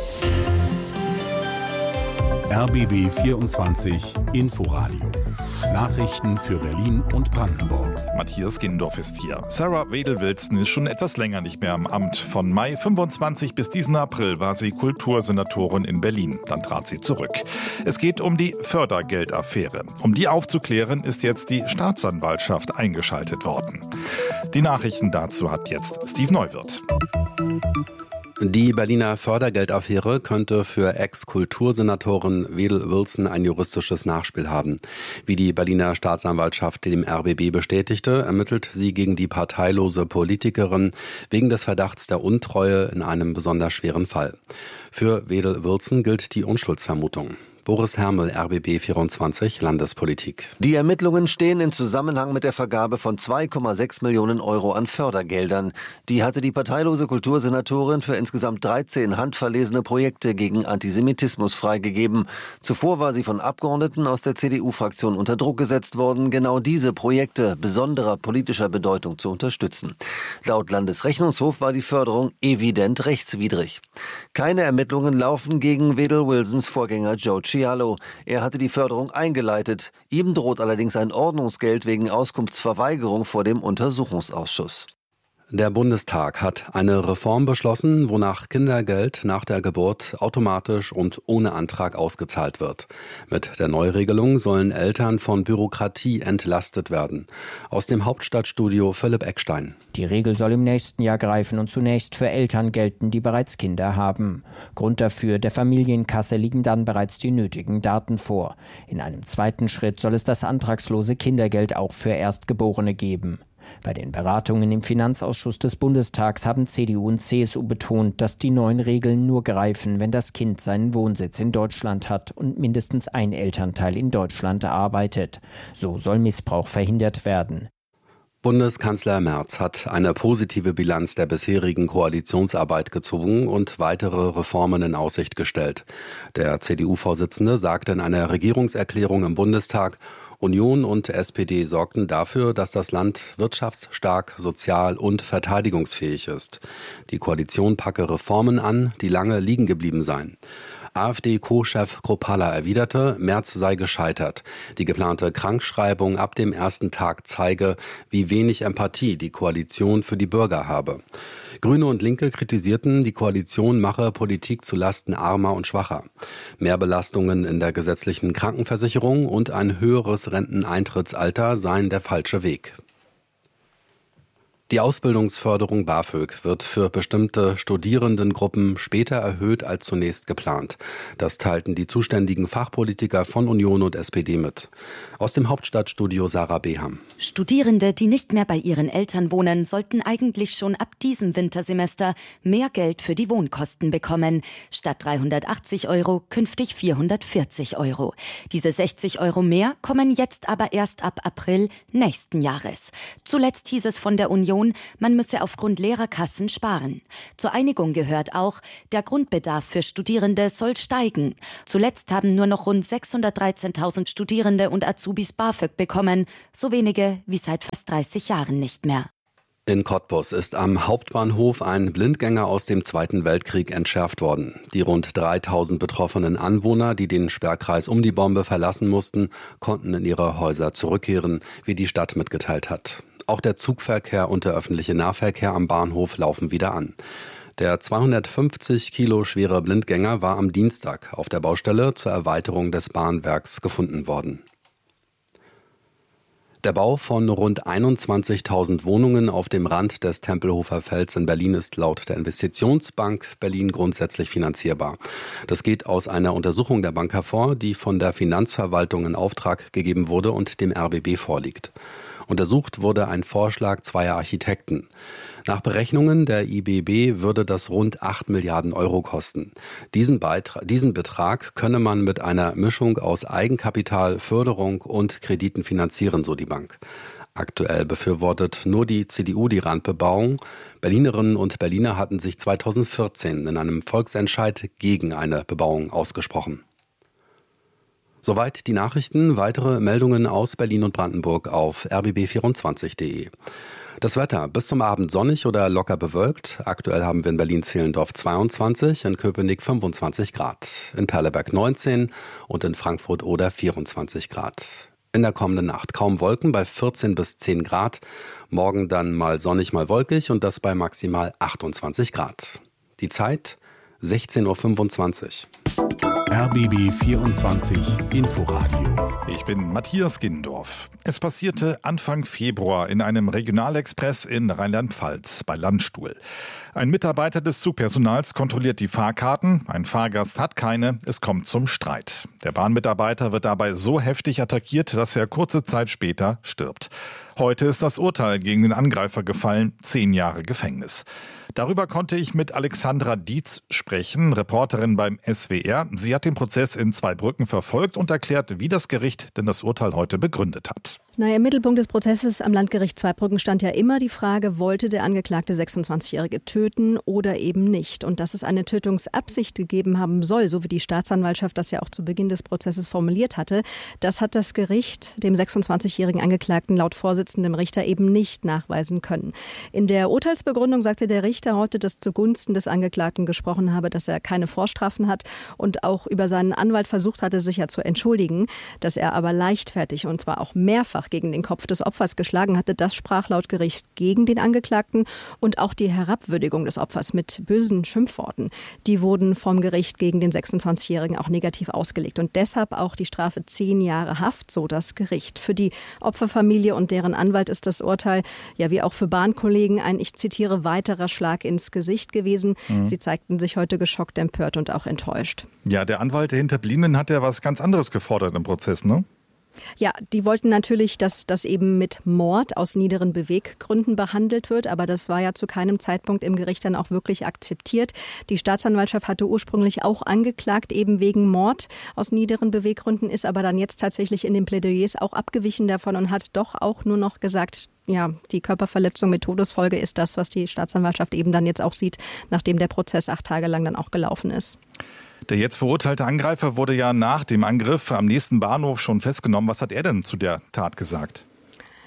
R B B vierundzwanzig Inforadio. Nachrichten für Berlin und Brandenburg. Matthias Gindorf ist hier. Sarah Wedel-Wilson ist schon etwas länger nicht mehr im Amt. Von Mai fünfundzwanzig bis diesen April war sie Kultursenatorin in Berlin. Dann trat sie zurück. Es geht um die Fördergeldaffäre. Um die aufzuklären, ist jetzt die Staatsanwaltschaft eingeschaltet worden. Die Nachrichten dazu hat jetzt Steve Neuwirth. Die Berliner Fördergeldaffäre könnte für Ex-Kultursenatorin Wedel-Wilson ein juristisches Nachspiel haben. Wie die Berliner Staatsanwaltschaft dem R B B bestätigte, ermittelt sie gegen die parteilose Politikerin wegen des Verdachts der Untreue in einem besonders schweren Fall. Für Wedel-Wilson gilt die Unschuldsvermutung. Boris Hermel, R B B vierundzwanzig, Landespolitik. Die Ermittlungen stehen in Zusammenhang mit der Vergabe von zwei Komma sechs Millionen Euro an Fördergeldern. Die hatte die parteilose Kultursenatorin für insgesamt dreizehn handverlesene Projekte gegen Antisemitismus freigegeben. Zuvor war sie von Abgeordneten aus der C D U-Fraktion unter Druck gesetzt worden, genau diese Projekte besonderer politischer Bedeutung zu unterstützen. Laut Landesrechnungshof war die Förderung evident rechtswidrig. Keine Ermittlungen laufen gegen Wedel-Wilsons Vorgänger Joe Cialo. Er hatte die Förderung eingeleitet. Ihm droht allerdings ein Ordnungsgeld wegen Auskunftsverweigerung vor dem Untersuchungsausschuss. Der Bundestag hat eine Reform beschlossen, wonach Kindergeld nach der Geburt automatisch und ohne Antrag ausgezahlt wird. Mit der Neuregelung sollen Eltern von Bürokratie entlastet werden. Aus dem Hauptstadtstudio Philipp Eckstein. Die Regel soll im nächsten Jahr greifen und zunächst für Eltern gelten, die bereits Kinder haben. Grund dafür, der Familienkasse liegen dann bereits die nötigen Daten vor. In einem zweiten Schritt soll es das antragslose Kindergeld auch für Erstgeborene geben. Bei den Beratungen im Finanzausschuss des Bundestags haben C D U und C S U betont, dass die neuen Regeln nur greifen, wenn das Kind seinen Wohnsitz in Deutschland hat und mindestens ein Elternteil in Deutschland arbeitet. So soll Missbrauch verhindert werden. Bundeskanzler Merz hat eine positive Bilanz der bisherigen Koalitionsarbeit gezogen und weitere Reformen in Aussicht gestellt. Der C D U-Vorsitzende sagte in einer Regierungserklärung im Bundestag, Union und S P D sorgten dafür, dass das Land wirtschaftsstark, sozial und verteidigungsfähig ist. Die Koalition packe Reformen an, die lange liegen geblieben seien. AfD-Co-Chef Kropala erwiderte, Merz sei gescheitert. Die geplante Krankschreibung ab dem ersten Tag zeige, wie wenig Empathie die Koalition für die Bürger habe. Grüne und Linke kritisierten, die Koalition mache Politik zulasten Armer und Schwacher. Mehr Belastungen in der gesetzlichen Krankenversicherung und ein höheres Renteneintrittsalter seien der falsche Weg. Die Ausbildungsförderung BAföG wird für bestimmte Studierendengruppen später erhöht als zunächst geplant. Das teilten die zuständigen Fachpolitiker von Union und S P D mit. Aus dem Hauptstadtstudio Sarah Beham. Studierende, die nicht mehr bei ihren Eltern wohnen, sollten eigentlich schon ab diesem Wintersemester mehr Geld für die Wohnkosten bekommen. Statt dreihundertachtzig Euro künftig vierhundertvierzig Euro. Diese sechzig Euro mehr kommen jetzt aber erst ab April nächsten Jahres. Zuletzt hieß es von der Union, man müsse aufgrund Lehrerkassen sparen. Zur Einigung gehört auch, der Grundbedarf für Studierende soll steigen. Zuletzt haben nur noch rund sechshundertdreizehntausend Studierende und Azubis BAföG bekommen, so wenige wie seit fast dreißig Jahren nicht mehr. In Cottbus ist am Hauptbahnhof ein Blindgänger aus dem Zweiten Weltkrieg entschärft worden. Die rund dreitausend betroffenen Anwohner, die den Sperrkreis um die Bombe verlassen mussten, konnten in ihre Häuser zurückkehren, wie die Stadt mitgeteilt hat. Auch der Zugverkehr und der öffentliche Nahverkehr am Bahnhof laufen wieder an. Der zweihundertfünfzig Kilo schwere Blindgänger war am Dienstag auf der Baustelle zur Erweiterung des Bahnwerks gefunden worden. Der Bau von rund einundzwanzigtausend Wohnungen auf dem Rand des Tempelhofer Felds in Berlin ist laut der Investitionsbank Berlin grundsätzlich finanzierbar. Das geht aus einer Untersuchung der Bank hervor, die von der Finanzverwaltung in Auftrag gegeben wurde und dem R B B vorliegt. Untersucht wurde ein Vorschlag zweier Architekten. Nach Berechnungen der I B B würde das rund acht Milliarden Euro kosten. Diesen, Beitrag, diesen Betrag könne man mit einer Mischung aus Eigenkapital, Förderung und Krediten finanzieren, so die Bank. Aktuell befürwortet nur die C D U die Randbebauung. Berlinerinnen und Berliner hatten sich zweitausendvierzehn in einem Volksentscheid gegen eine Bebauung ausgesprochen. Soweit die Nachrichten. Weitere Meldungen aus Berlin und Brandenburg auf r b b vierundzwanzig punkt de. Das Wetter bis zum Abend sonnig oder locker bewölkt. Aktuell haben wir in Berlin-Zehlendorf zweiundzwanzig, in Köpenick fünfundzwanzig Grad, in Perleberg neunzehn und in Frankfurt oder vierundzwanzig Grad. In der kommenden Nacht kaum Wolken bei vierzehn bis zehn Grad. Morgen dann mal sonnig, mal wolkig und das bei maximal achtundzwanzig Grad. Die Zeit sechzehn Uhr fünfundzwanzig. R B B vierundzwanzig Inforadio. Ich bin Matthias Gindorf. Es passierte Anfang Februar in einem Regionalexpress in Rheinland-Pfalz bei Landstuhl. Ein Mitarbeiter des Zugpersonals kontrolliert die Fahrkarten, ein Fahrgast hat keine, es kommt zum Streit. Der Bahnmitarbeiter wird dabei so heftig attackiert, dass er kurze Zeit später stirbt. Heute ist das Urteil gegen den Angreifer gefallen, zehn Jahre Gefängnis. Darüber konnte ich mit Alexandra Dietz sprechen, Reporterin beim S W R. Sie hat den Prozess in Zweibrücken verfolgt und erklärt, wie das Gericht denn das Urteil heute begründet hat. Naja, im Mittelpunkt des Prozesses am Landgericht Zweibrücken stand ja immer die Frage, wollte der Angeklagte sechsundzwanzigjährige töten oder eben nicht? Und dass es eine Tötungsabsicht gegeben haben soll, so wie die Staatsanwaltschaft das ja auch zu Beginn des Prozesses formuliert hatte, das hat das Gericht dem sechsundzwanzigjährigen Angeklagten laut Vorsitzendem Richter eben nicht nachweisen können. In der Urteilsbegründung sagte der Richter heute, dass zugunsten des Angeklagten gesprochen habe, dass er keine Vorstrafen hat und auch über seinen Anwalt versucht hatte, sich ja zu entschuldigen, dass er aber leichtfertig und zwar auch mehrfach gegen den Kopf des Opfers geschlagen hatte. Das sprach laut Gericht gegen den Angeklagten und auch die Herabwürdigung des Opfers mit bösen Schimpfworten, die wurden vom Gericht gegen den sechsundzwanzigjährigen auch negativ ausgelegt und deshalb auch die Strafe zehn Jahre Haft, so das Gericht. Für die Opferfamilie und deren Anwalt ist das Urteil, ja wie auch für Bahnkollegen, ein, ich zitiere, weiterer Schlag ins Gesicht gewesen. Mhm. Sie zeigten sich heute geschockt, empört und auch enttäuscht. Ja, der Anwalt der Hinterbliebenen hat ja was ganz anderes gefordert im Prozess, ne? Ja, die wollten natürlich, dass das eben mit Mord aus niederen Beweggründen behandelt wird. Aber das war ja zu keinem Zeitpunkt im Gericht dann auch wirklich akzeptiert. Die Staatsanwaltschaft hatte ursprünglich auch angeklagt, eben wegen Mord aus niederen Beweggründen, ist aber dann jetzt tatsächlich in den Plädoyers auch abgewichen davon und hat doch auch nur noch gesagt, ja, die Körperverletzung mit Todesfolge ist das, was die Staatsanwaltschaft eben dann jetzt auch sieht, nachdem der Prozess acht Tage lang dann auch gelaufen ist. Der jetzt verurteilte Angreifer wurde ja nach dem Angriff am nächsten Bahnhof schon festgenommen. Was hat er denn zu der Tat gesagt?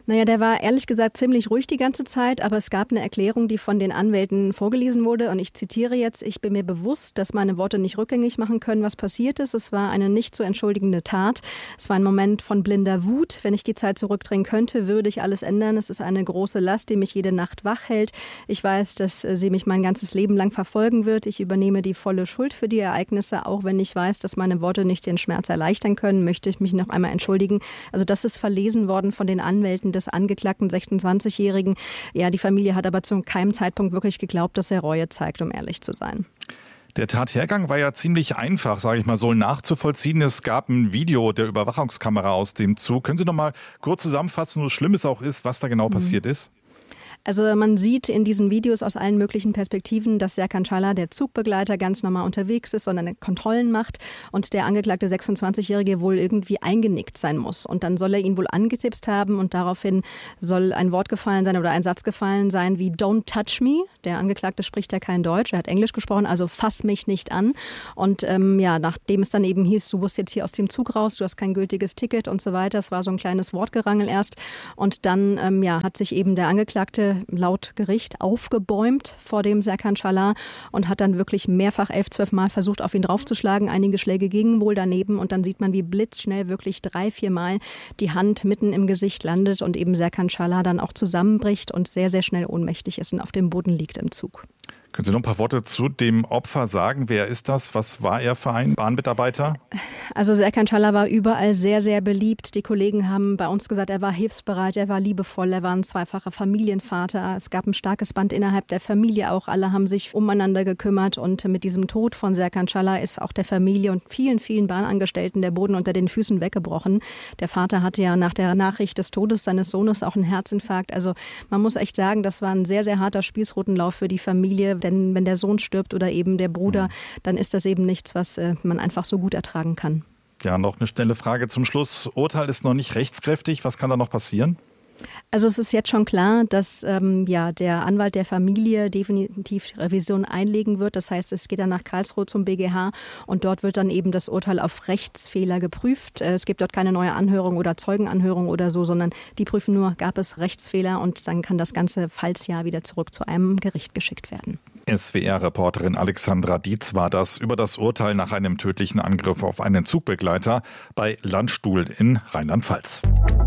Naja, der war ehrlich gesagt ziemlich ruhig die ganze Zeit, aber es gab eine Erklärung, die von den Anwälten vorgelesen wurde und ich zitiere jetzt: Ich bin mir bewusst, dass meine Worte nicht rückgängig machen können, was passiert ist. Es war eine nicht zu entschuldigende Tat. Es war ein Moment von blinder Wut. Wenn ich die Zeit zurückdrehen könnte, würde ich alles ändern. Es ist eine große Last, die mich jede Nacht wach hält. Ich weiß, dass sie mich mein ganzes Leben lang verfolgen wird. Ich übernehme die volle Schuld für die Ereignisse. Auch wenn ich weiß, dass meine Worte nicht den Schmerz erleichtern können, möchte ich mich noch einmal entschuldigen. Also das ist verlesen worden von den Anwälten des angeklagten sechsundzwanzigjährigen. Ja, die Familie hat aber zu keinem Zeitpunkt wirklich geglaubt, dass er Reue zeigt, um ehrlich zu sein. Der Tathergang war ja ziemlich einfach, sage ich mal so, nachzuvollziehen. Es gab ein Video der Überwachungskamera aus dem Zug. Können Sie noch mal kurz zusammenfassen, so schlimm es auch ist, was da genau mhm. passiert ist? Also man sieht in diesen Videos aus allen möglichen Perspektiven, dass Serkan Çağlar, der Zugbegleiter, ganz normal unterwegs ist, sondern Kontrollen macht und der angeklagte sechsundzwanzigjährige wohl irgendwie eingenickt sein muss. Und dann soll er ihn wohl angetipst haben und daraufhin soll ein Wort gefallen sein oder ein Satz gefallen sein wie "Don't touch me". Der Angeklagte spricht ja kein Deutsch, er hat Englisch gesprochen, also "fass mich nicht an". Und ähm, ja, nachdem es dann eben hieß, du musst jetzt hier aus dem Zug raus, du hast kein gültiges Ticket und so weiter, es war so ein kleines Wortgerangel erst. Und dann ähm, ja, hat sich eben der Angeklagte laut Gericht aufgebäumt vor dem Serkan Çağlar und hat dann wirklich mehrfach elf, zwölf Mal versucht, auf ihn draufzuschlagen. Einige Schläge gingen wohl daneben und dann sieht man, wie blitzschnell wirklich drei, vier Mal die Hand mitten im Gesicht landet und eben Serkan Çağlar dann auch zusammenbricht und sehr, sehr schnell ohnmächtig ist und auf dem Boden liegt im Zug. Können Sie noch ein paar Worte zu dem Opfer sagen? Wer ist das? Was war er für ein Bahnmitarbeiter? Also Serkan Çağlar war überall sehr, sehr beliebt. Die Kollegen haben bei uns gesagt, er war hilfsbereit, er war liebevoll, er war ein zweifacher Familienvater. Es gab ein starkes Band innerhalb der Familie auch. Alle haben sich umeinander gekümmert und mit diesem Tod von Serkan Çağlar ist auch der Familie und vielen, vielen Bahnangestellten der Boden unter den Füßen weggebrochen. Der Vater hatte ja nach der Nachricht des Todes seines Sohnes auch einen Herzinfarkt. Also man muss echt sagen, das war ein sehr, sehr harter Spießrutenlauf für die Familie. Denn wenn der Sohn stirbt oder eben der Bruder, dann ist das eben nichts, was äh, man einfach so gut ertragen kann. Ja, noch eine schnelle Frage zum Schluss. Urteil ist noch nicht rechtskräftig. Was kann da noch passieren? Also es ist jetzt schon klar, dass ähm, ja, der Anwalt der Familie definitiv Revision einlegen wird. Das heißt, es geht dann nach Karlsruhe zum B G H und dort wird dann eben das Urteil auf Rechtsfehler geprüft. Es gibt dort keine neue Anhörung oder Zeugenanhörung oder so, sondern die prüfen nur, gab es Rechtsfehler und dann kann das ganze Fallsjahr wieder zurück zu einem Gericht geschickt werden. S W R-Reporterin Alexandra Dietz war das über das Urteil nach einem tödlichen Angriff auf einen Zugbegleiter bei Landstuhl in Rheinland-Pfalz.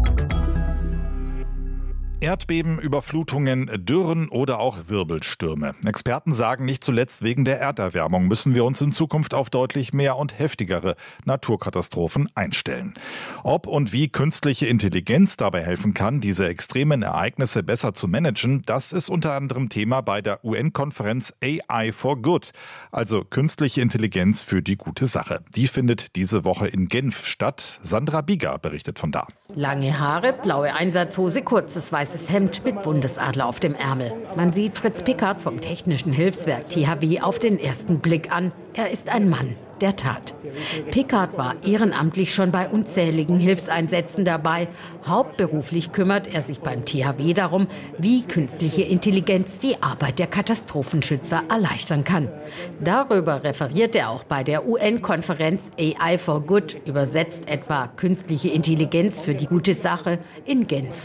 Erdbeben, Überflutungen, Dürren oder auch Wirbelstürme. Experten sagen, nicht zuletzt wegen der Erderwärmung müssen wir uns in Zukunft auf deutlich mehr und heftigere Naturkatastrophen einstellen. Ob und wie künstliche Intelligenz dabei helfen kann, diese extremen Ereignisse besser zu managen, das ist unter anderem Thema bei der U N-Konferenz A I for Good, also künstliche Intelligenz für die gute Sache. Die findet diese Woche in Genf statt. Sandra Bieger berichtet von da. Lange Haare, blaue Einsatzhose, kurzes weißes Hemd mit Bundesadler auf dem Ärmel. Man sieht Fritz Pickard vom Technischen Hilfswerk T H W auf den ersten Blick an. Er ist ein Mann der Tat. Pickard war ehrenamtlich schon bei unzähligen Hilfseinsätzen dabei. Hauptberuflich kümmert er sich beim T H W darum, wie künstliche Intelligenz die Arbeit der Katastrophenschützer erleichtern kann. Darüber referiert er auch bei der U N-Konferenz A I for Good, übersetzt etwa künstliche Intelligenz für die gute Sache, in Genf.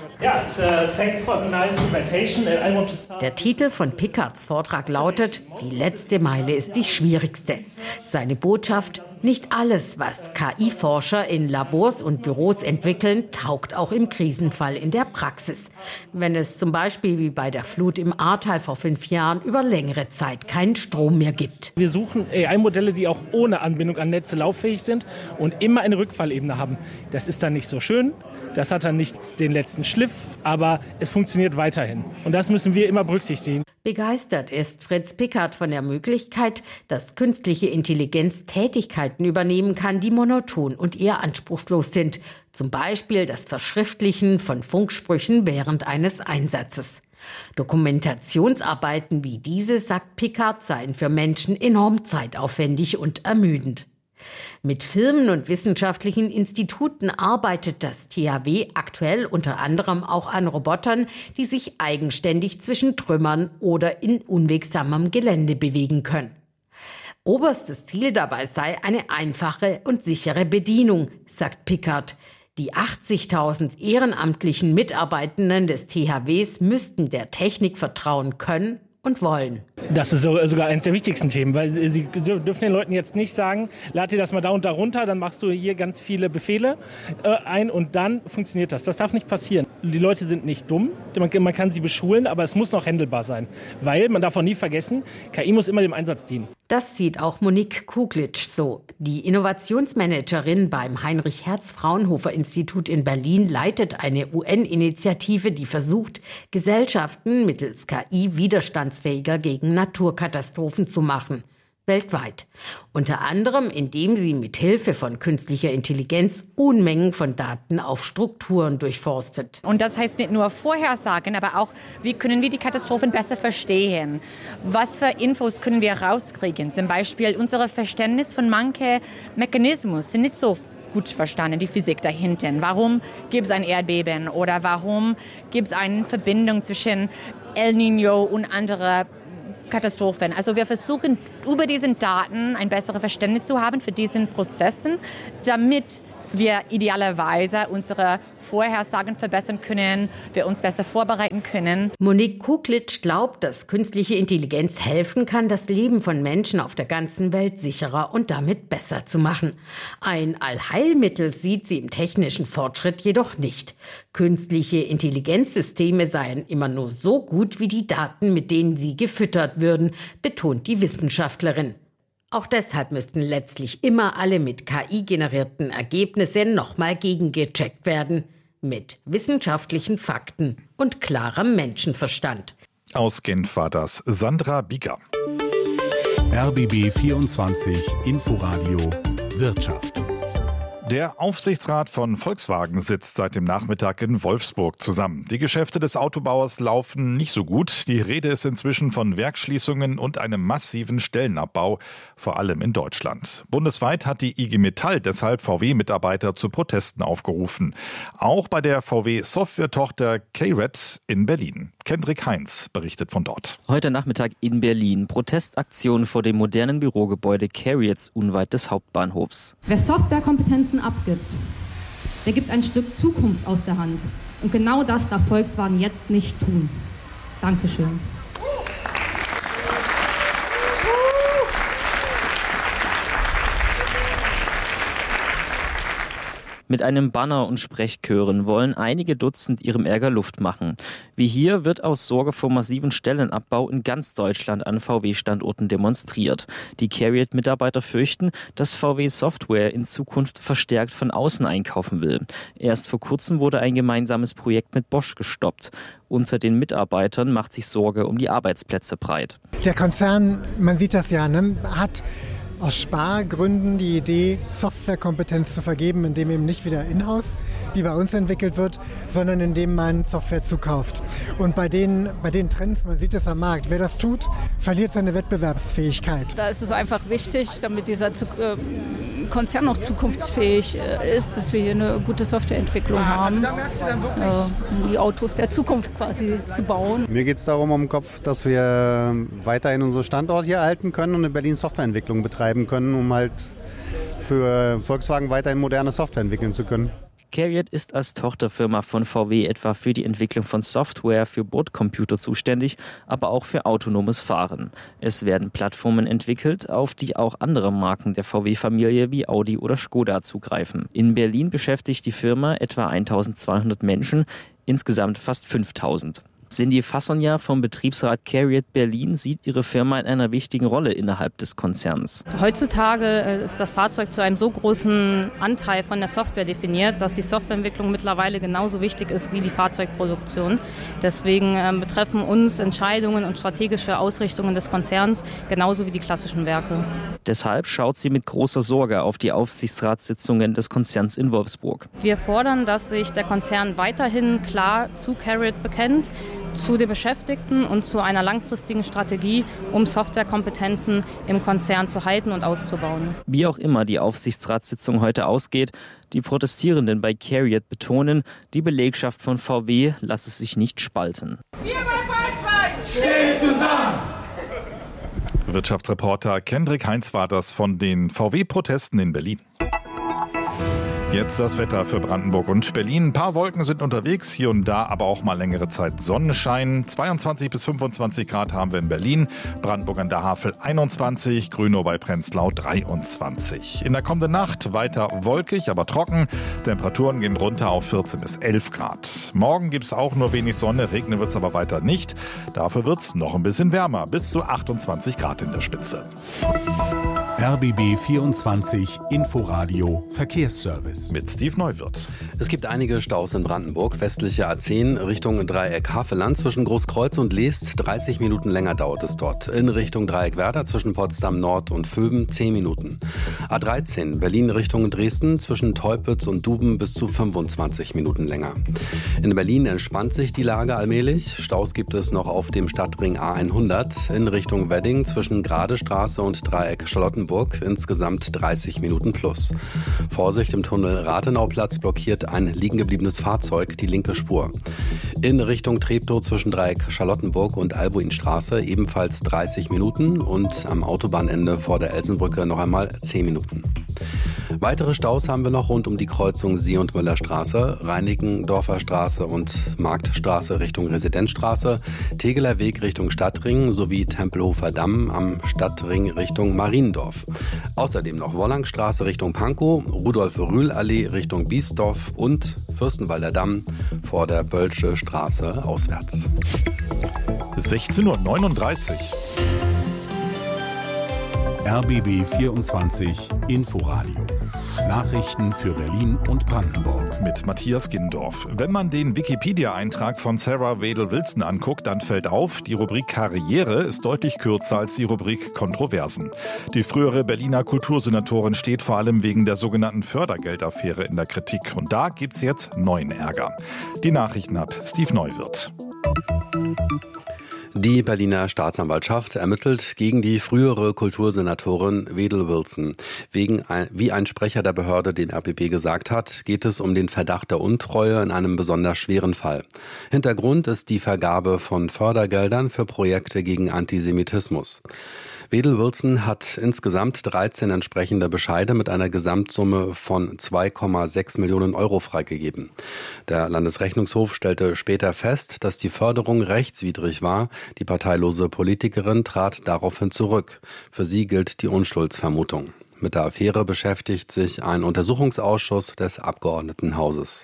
Der Titel von Pickards Vortrag lautet: Die letzte Meile ist die schwierigste. Seine Botschaft: Nicht alles, was K I-Forscher in Labors und Büros entwickeln, taugt auch im Krisenfall in der Praxis. Wenn es zum Beispiel wie bei der Flut im Ahrtal vor fünf Jahren über längere Zeit keinen Strom mehr gibt. Wir suchen A I-Modelle, die auch ohne Anbindung an Netze lauffähig sind und immer eine Rückfallebene haben. Das ist dann nicht so schön. Das hat dann nicht den letzten Schliff, aber es funktioniert weiterhin. Und das müssen wir immer berücksichtigen. Begeistert ist Fritz Pickard von der Möglichkeit, dass künstliche Intelligenz Tätigkeiten übernehmen kann, die monoton und eher anspruchslos sind. Zum Beispiel das Verschriftlichen von Funksprüchen während eines Einsatzes. Dokumentationsarbeiten wie diese, sagt Pickard, seien für Menschen enorm zeitaufwendig und ermüdend. Mit Firmen und wissenschaftlichen Instituten arbeitet das T H W aktuell unter anderem auch an Robotern, die sich eigenständig zwischen Trümmern oder in unwegsamem Gelände bewegen können. Oberstes Ziel dabei sei eine einfache und sichere Bedienung, sagt Pickard. Die achtzigtausend ehrenamtlichen Mitarbeitenden des T H Ws müssten der Technik vertrauen können und wollen. Das ist sogar eines der wichtigsten Themen, weil sie dürfen den Leuten jetzt nicht sagen, lad dir das mal da und da runter, dann machst du hier ganz viele Befehle äh, ein und dann funktioniert das. Das darf nicht passieren. Die Leute sind nicht dumm, man, man kann sie beschulen, aber es muss noch handelbar sein, weil man darf auch nie vergessen, K I muss immer dem Einsatz dienen. Das sieht auch Monique Kuglitsch so. Die Innovationsmanagerin beim Heinrich-Hertz-Fraunhofer-Institut in Berlin leitet eine U N-Initiative, die versucht, Gesellschaften mittels K I widerstandsfähiger gegen Naturkatastrophen zu machen. Weltweit. Unter anderem, indem sie mit Hilfe von künstlicher Intelligenz Unmengen von Daten auf Strukturen durchforstet. Und das heißt nicht nur Vorhersagen, aber auch, wie können wir die Katastrophen besser verstehen? Was für Infos können wir rauskriegen? Zum Beispiel unser Verständnis von manchen Mechanismen sind nicht so gut verstanden, die Physik dahinter. Warum gibt es ein Erdbeben oder warum gibt es eine Verbindung zwischen El Niño und anderen Katastrophen. Also wir versuchen über diesen Daten ein besseres Verständnis zu haben für diesen Prozessen, damit wir idealerweise unsere Vorhersagen verbessern können, wir uns besser vorbereiten können. Monique Kuglitsch glaubt, dass künstliche Intelligenz helfen kann, das Leben von Menschen auf der ganzen Welt sicherer und damit besser zu machen. Ein Allheilmittel sieht sie im technischen Fortschritt jedoch nicht. Künstliche Intelligenzsysteme seien immer nur so gut wie die Daten, mit denen sie gefüttert würden, betont die Wissenschaftlerin. Auch deshalb müssten letztlich immer alle mit K I generierten Ergebnisse nochmal gegengecheckt werden. Mit wissenschaftlichen Fakten und klarem Menschenverstand. Aus Genf war das Sandra Bieger. R B B vierundzwanzig Inforadio Wirtschaft. Der Aufsichtsrat von Volkswagen sitzt seit dem Nachmittag in Wolfsburg zusammen. Die Geschäfte des Autobauers laufen nicht so gut. Die Rede ist inzwischen von Werksschließungen und einem massiven Stellenabbau, vor allem in Deutschland. Bundesweit hat die I G Metall deshalb V W-Mitarbeiter zu Protesten aufgerufen. Auch bei der V W-Software-Tochter K-Red in Berlin. Kendrick Heinz berichtet von dort. Heute Nachmittag in Berlin. Protestaktion vor dem modernen Bürogebäude Carriets unweit des Hauptbahnhofs. Wer Softwarekompetenzen abgibt, der gibt ein Stück Zukunft aus der Hand. Und genau das darf Volkswagen jetzt nicht tun. Dankeschön. Mit einem Banner und Sprechchören wollen einige Dutzend ihrem Ärger Luft machen. Wie hier wird aus Sorge vor massiven Stellenabbau in ganz Deutschland an V W-Standorten demonstriert. Die Carriot-Mitarbeiter fürchten, dass V W Software in Zukunft verstärkt von außen einkaufen will. Erst vor kurzem wurde ein gemeinsames Projekt mit Bosch gestoppt. Unter den Mitarbeitern macht sich Sorge um die Arbeitsplätze breit. Der Konzern, man sieht das ja, ne, hat aus Spargründen die Idee, Softwarekompetenz zu vergeben, indem eben nicht wieder in-house, wie bei uns entwickelt wird, sondern indem man Software zukauft. Und bei den, bei den Trends, man sieht es am Markt, wer das tut, verliert seine Wettbewerbsfähigkeit. Da ist es einfach wichtig, damit dieser Konzern noch zukunftsfähig ist, dass wir hier eine gute Softwareentwicklung haben, um die Autos der Zukunft quasi zu bauen. Mir geht es darum, um den Kopf, dass wir weiterhin unseren Standort hier halten können und in Berlin Softwareentwicklung betreiben können, um halt für Volkswagen weiterhin moderne Software entwickeln zu können. Carriot ist als Tochterfirma von V W etwa für die Entwicklung von Software für Bordcomputer zuständig, aber auch für autonomes Fahren. Es werden Plattformen entwickelt, auf die auch andere Marken der V W-Familie wie Audi oder Skoda zugreifen. In Berlin beschäftigt die Firma etwa eintausendzweihundert Menschen, insgesamt fast fünftausend. Cindy Fassonja vom Betriebsrat Carriot Berlin sieht ihre Firma in einer wichtigen Rolle innerhalb des Konzerns. Heutzutage ist das Fahrzeug zu einem so großen Anteil von der Software definiert, dass die Softwareentwicklung mittlerweile genauso wichtig ist wie die Fahrzeugproduktion. Deswegen äh, betreffen uns Entscheidungen und strategische Ausrichtungen des Konzerns genauso wie die klassischen Werke. Deshalb schaut sie mit großer Sorge auf die Aufsichtsratssitzungen des Konzerns in Wolfsburg. Wir fordern, dass sich der Konzern weiterhin klar zu Carriot bekennt, zu den Beschäftigten und zu einer langfristigen Strategie, um Softwarekompetenzen im Konzern zu halten und auszubauen. Wie auch immer die Aufsichtsratssitzung heute ausgeht, die Protestierenden bei Carriot betonen, die Belegschaft von V W lasse sich nicht spalten. Wir bei Volkswagen stehen zusammen! Wirtschaftsreporter Kendrick Heinz war das von den V W-Protesten in Berlin. Jetzt das Wetter für Brandenburg und Berlin. Ein paar Wolken sind unterwegs, hier und da aber auch mal längere Zeit Sonnenschein. zweiundzwanzig bis fünfundzwanzig Grad haben wir in Berlin, Brandenburg an der Havel einundzwanzig, Grünow bei Prenzlau dreiundzwanzig. In der kommenden Nacht weiter wolkig, aber trocken. Temperaturen gehen runter auf vierzehn bis elf Grad. Morgen gibt es auch nur wenig Sonne, regnen wird es aber weiter nicht. Dafür wird es noch ein bisschen wärmer, bis zu achtundzwanzig Grad in der Spitze. R B B vierundzwanzig Inforadio Verkehrsservice mit Steve Neuwirth. Es gibt einige Staus in Brandenburg. Westliche A zehn Richtung Dreieck Havelland zwischen Großkreuz und Leest. dreißig Minuten länger dauert es dort. In Richtung Dreieck Werder zwischen Potsdam Nord und Vöben zehn Minuten. A dreizehn Berlin Richtung Dresden zwischen Teupitz und Duben bis zu fünfundzwanzig Minuten länger. In Berlin entspannt sich die Lage allmählich. Staus gibt es noch auf dem Stadtring A hundert in Richtung Wedding zwischen Gradestraße und Dreieck Charlottenburg. Insgesamt dreißig Minuten plus. Vorsicht, im Tunnel Rathenauplatz blockiert ein liegen gebliebenes Fahrzeug die linke Spur. In Richtung Treptow zwischen Dreieck Charlottenburg und Albuinstraße ebenfalls dreißig Minuten und am Autobahnende vor der Elsenbrücke noch einmal zehn Minuten. Weitere Staus haben wir noch rund um die Kreuzung Sie- und Müllerstraße, Reinickendorfer Straße und Marktstraße Richtung Residenzstraße, Tegeler Weg Richtung Stadtring sowie Tempelhofer Damm am Stadtring Richtung Mariendorf. Außerdem noch Wollangstraße Richtung Pankow, Rudolf-Rühl-Allee Richtung Biesdorf und Fürstenwalder Damm vor der Bölsche Straße auswärts. sechzehn Uhr neununddreißig. R B B vierundzwanzig Inforadio. Nachrichten für Berlin und Brandenburg. Mit Matthias Gindorf. Wenn man den Wikipedia-Eintrag von Sarah Wedel-Wilson anguckt, dann fällt auf, die Rubrik Karriere ist deutlich kürzer als die Rubrik Kontroversen. Die frühere Berliner Kultursenatorin steht vor allem wegen der sogenannten Fördergeldaffäre in der Kritik. Und da gibt's jetzt neuen Ärger. Die Nachrichten hat Steve Neuwirth. Die Berliner Staatsanwaltschaft ermittelt gegen die frühere Kultursenatorin Wedel-Wilson. Wegen, ein, wie ein Sprecher der Behörde den R B B gesagt hat, geht es um den Verdacht der Untreue in einem besonders schweren Fall. Hintergrund ist die Vergabe von Fördergeldern für Projekte gegen Antisemitismus. Wedel-Wilson hat insgesamt dreizehn entsprechende Bescheide mit einer Gesamtsumme von zwei Komma sechs Millionen Euro freigegeben. Der Landesrechnungshof stellte später fest, dass die Förderung rechtswidrig war. Die parteilose Politikerin trat daraufhin zurück. Für sie gilt die Unschuldsvermutung. Mit der Affäre beschäftigt sich ein Untersuchungsausschuss des Abgeordnetenhauses.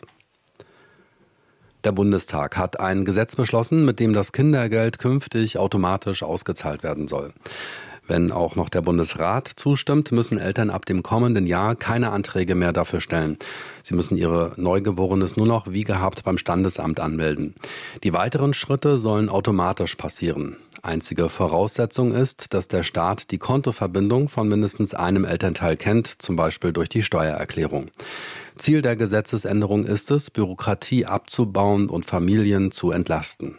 Der Bundestag hat ein Gesetz beschlossen, mit dem das Kindergeld künftig automatisch ausgezahlt werden soll. Wenn auch noch der Bundesrat zustimmt, müssen Eltern ab dem kommenden Jahr keine Anträge mehr dafür stellen. Sie müssen ihre Neugeborenes nur noch wie gehabt beim Standesamt anmelden. Die weiteren Schritte sollen automatisch passieren. Einzige Voraussetzung ist, dass der Staat die Kontoverbindung von mindestens einem Elternteil kennt, zum Beispiel durch die Steuererklärung. Ziel der Gesetzesänderung ist es, Bürokratie abzubauen und Familien zu entlasten.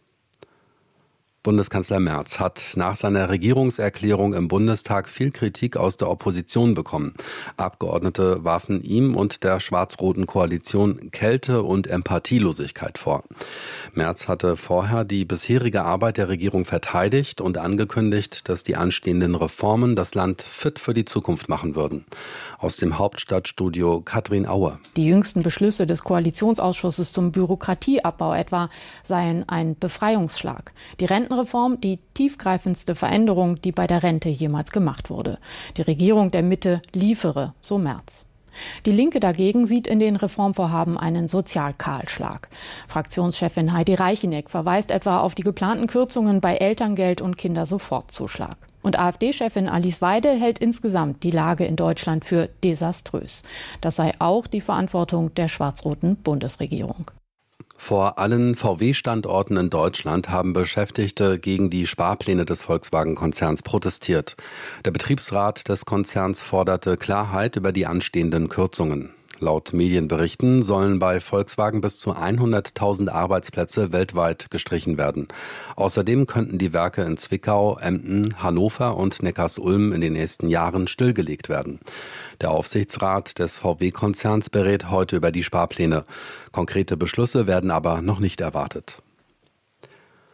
Bundeskanzler Merz hat nach seiner Regierungserklärung im Bundestag viel Kritik aus der Opposition bekommen. Abgeordnete warfen ihm und der schwarz-roten Koalition Kälte und Empathielosigkeit vor. Merz hatte vorher die bisherige Arbeit der Regierung verteidigt und angekündigt, dass die anstehenden Reformen das Land fit für die Zukunft machen würden. Aus dem Hauptstadtstudio Katrin Auer. Die jüngsten Beschlüsse des Koalitionsausschusses zum Bürokratieabbau etwa seien ein Befreiungsschlag. Die Rentenreform, die tiefgreifendste Veränderung, die bei der Rente jemals gemacht wurde. Die Regierung der Mitte liefere, so Merz. Die Linke dagegen sieht in den Reformvorhaben einen Sozialkahlschlag. Fraktionschefin Heidi Reicheneck verweist etwa auf die geplanten Kürzungen bei Elterngeld und Kindersofortzuschlag. Und AfD-Chefin Alice Weidel hält insgesamt die Lage in Deutschland für desaströs. Das sei auch die Verantwortung der schwarz-roten Bundesregierung. Vor allen V W-Standorten in Deutschland haben Beschäftigte gegen die Sparpläne des Volkswagen-Konzerns protestiert. Der Betriebsrat des Konzerns forderte Klarheit über die anstehenden Kürzungen. Laut Medienberichten sollen bei Volkswagen bis zu hunderttausend Arbeitsplätze weltweit gestrichen werden. Außerdem könnten die Werke in Zwickau, Emden, Hannover und Neckarsulm in den nächsten Jahren stillgelegt werden. Der Aufsichtsrat des V W-Konzerns berät heute über die Sparpläne. Konkrete Beschlüsse werden aber noch nicht erwartet.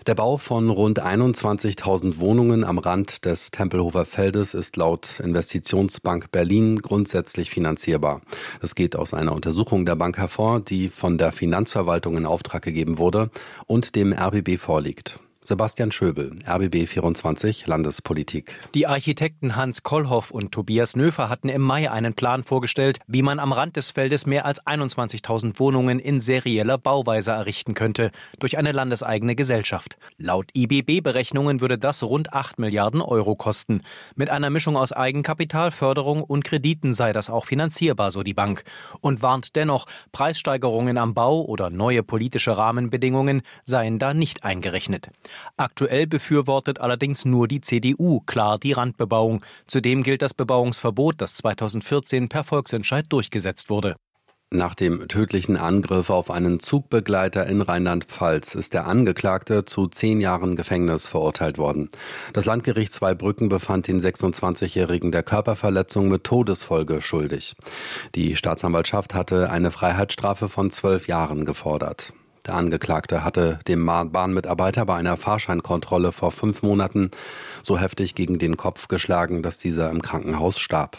Der Bau von rund einundzwanzigtausend Wohnungen am Rand des Tempelhofer Feldes ist laut Investitionsbank Berlin grundsätzlich finanzierbar. Das geht aus einer Untersuchung der Bank hervor, die von der Finanzverwaltung in Auftrag gegeben wurde und dem R B B vorliegt. Sebastian Schöbel, R B B vierundzwanzig, Landespolitik. Die Architekten Hans Kollhoff und Tobias Nöfer hatten im Mai einen Plan vorgestellt, wie man am Rand des Feldes mehr als einundzwanzigtausend Wohnungen in serieller Bauweise errichten könnte, durch eine landeseigene Gesellschaft. Laut I B B-Berechnungen würde das rund acht Milliarden Euro kosten. Mit einer Mischung aus Eigenkapital, Förderung und Krediten sei das auch finanzierbar, so die Bank. Und warnt dennoch, Preissteigerungen am Bau oder neue politische Rahmenbedingungen seien da nicht eingerechnet. Aktuell befürwortet allerdings nur die C D U klar die Randbebauung. Zudem gilt das Bebauungsverbot, das zweitausendvierzehn per Volksentscheid durchgesetzt wurde. Nach dem tödlichen Angriff auf einen Zugbegleiter in Rheinland-Pfalz ist der Angeklagte zu zehn Jahren Gefängnis verurteilt worden. Das Landgericht Zweibrücken befand den sechsundzwanzigjährigen der Körperverletzung mit Todesfolge schuldig. Die Staatsanwaltschaft hatte eine Freiheitsstrafe von zwölf Jahren gefordert. Der Angeklagte hatte dem Bahnmitarbeiter bei einer Fahrscheinkontrolle vor fünf Monaten so heftig gegen den Kopf geschlagen, dass dieser im Krankenhaus starb.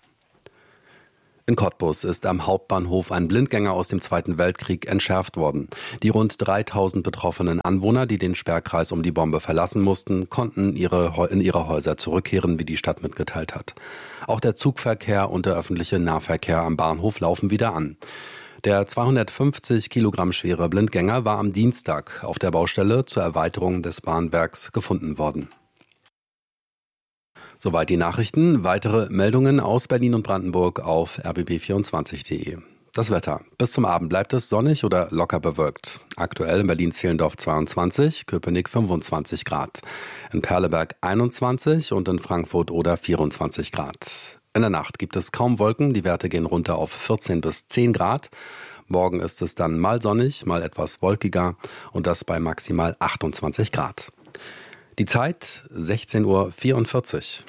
In Cottbus ist am Hauptbahnhof ein Blindgänger aus dem Zweiten Weltkrieg entschärft worden. Die rund dreitausend betroffenen Anwohner, die den Sperrkreis um die Bombe verlassen mussten, konnten ihre, in ihre Häuser zurückkehren, wie die Stadt mitgeteilt hat. Auch der Zugverkehr und der öffentliche Nahverkehr am Bahnhof laufen wieder an. Der zweihundertfünfzig Kilogramm schwere Blindgänger war am Dienstag auf der Baustelle zur Erweiterung des Bahnwerks gefunden worden. Soweit die Nachrichten. Weitere Meldungen aus Berlin und Brandenburg auf r b b vierundzwanzig punkt de. Das Wetter. Bis zum Abend bleibt es sonnig oder locker bewölkt. Aktuell in Berlin-Zehlendorf zweiundzwanzig, Köpenick fünfundzwanzig Grad. In Perleberg einundzwanzig und in Frankfurt oder vierundzwanzig Grad. In der Nacht gibt es kaum Wolken, die Werte gehen runter auf vierzehn bis zehn Grad. Morgen ist es dann mal sonnig, mal etwas wolkiger und das bei maximal achtundzwanzig Grad. Die Zeit sechzehn Uhr vierundvierzig.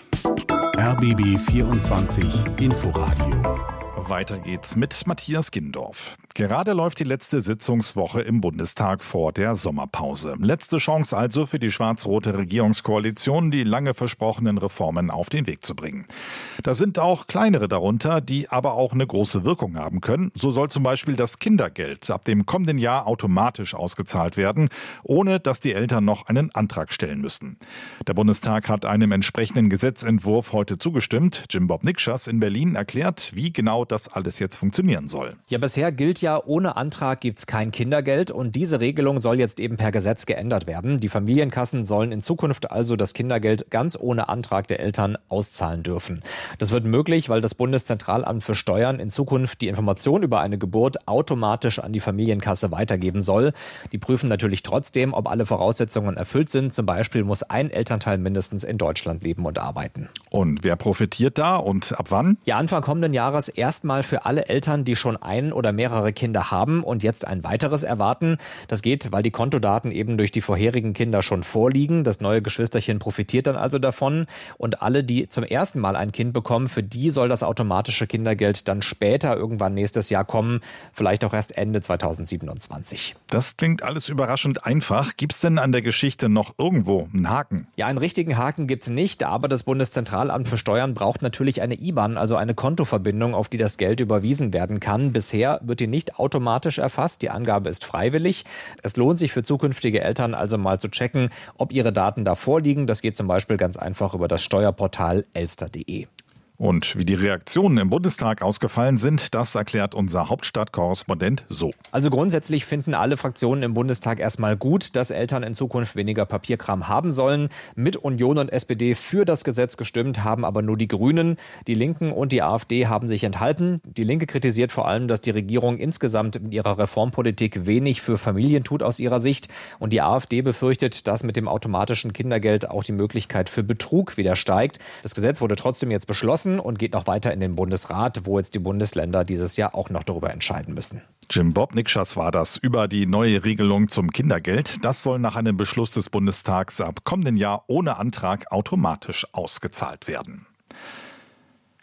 R B B vierundzwanzig Inforadio. Weiter geht's mit Matthias Gindorf. Gerade läuft die letzte Sitzungswoche im Bundestag vor der Sommerpause. Letzte Chance also für die schwarz-rote Regierungskoalition, die lange versprochenen Reformen auf den Weg zu bringen. Da sind auch kleinere darunter, die aber auch eine große Wirkung haben können. So soll zum Beispiel das Kindergeld ab dem kommenden Jahr automatisch ausgezahlt werden, ohne dass die Eltern noch einen Antrag stellen müssen. Der Bundestag hat einem entsprechenden Gesetzentwurf heute zugestimmt. Jim Bob Nikschas in Berlin erklärt, wie genau das alles jetzt funktionieren soll. Ja, bisher gilt ja, ohne Antrag gibt es kein Kindergeld und diese Regelung soll jetzt eben per Gesetz geändert werden. Die Familienkassen sollen in Zukunft also das Kindergeld ganz ohne Antrag der Eltern auszahlen dürfen. Das wird möglich, weil das Bundeszentralamt für Steuern in Zukunft die Information über eine Geburt automatisch an die Familienkasse weitergeben soll. Die prüfen natürlich trotzdem, ob alle Voraussetzungen erfüllt sind. Zum Beispiel muss ein Elternteil mindestens in Deutschland leben und arbeiten. Und wer profitiert da und ab wann? Ja, Anfang kommenden Jahres erstmal für alle Eltern, die schon ein oder mehrere Kinder haben und jetzt ein weiteres erwarten. Das geht, weil die Kontodaten eben durch die vorherigen Kinder schon vorliegen. Das neue Geschwisterchen profitiert dann also davon. Und alle, die zum ersten Mal ein Kind bekommen, für die soll das automatische Kindergeld dann später irgendwann nächstes Jahr kommen. Vielleicht auch erst Ende zweitausendsiebenundzwanzig. Das klingt alles überraschend einfach. Gibt es denn an der Geschichte noch irgendwo einen Haken? Ja, einen richtigen Haken gibt es nicht, aber das Bundeszentralamt für Steuern braucht natürlich eine I B A N, also eine Kontoverbindung, auf die das Geld überwiesen werden kann. Bisher wird die nicht automatisch erfasst. Die Angabe ist freiwillig. Es lohnt sich für zukünftige Eltern also mal zu checken, ob ihre Daten da vorliegen. Das geht zum Beispiel ganz einfach über das Steuerportal elster punkt de. Und wie die Reaktionen im Bundestag ausgefallen sind, das erklärt unser Hauptstadtkorrespondent so. Also grundsätzlich finden alle Fraktionen im Bundestag erstmal gut, dass Eltern in Zukunft weniger Papierkram haben sollen. Mit Union und S P D für das Gesetz gestimmt, haben aber nur die Grünen. Die Linken und die AfD haben sich enthalten. Die Linke kritisiert vor allem, dass die Regierung insgesamt mit ihrer Reformpolitik wenig für Familien tut aus ihrer Sicht. Und die AfD befürchtet, dass mit dem automatischen Kindergeld auch die Möglichkeit für Betrug wieder steigt. Das Gesetz wurde trotzdem jetzt beschlossen und geht noch weiter in den Bundesrat, wo jetzt die Bundesländer dieses Jahr auch noch darüber entscheiden müssen. Jim Bob Nikschas war das über die neue Regelung zum Kindergeld. Das soll nach einem Beschluss des Bundestags ab kommenden Jahr ohne Antrag automatisch ausgezahlt werden.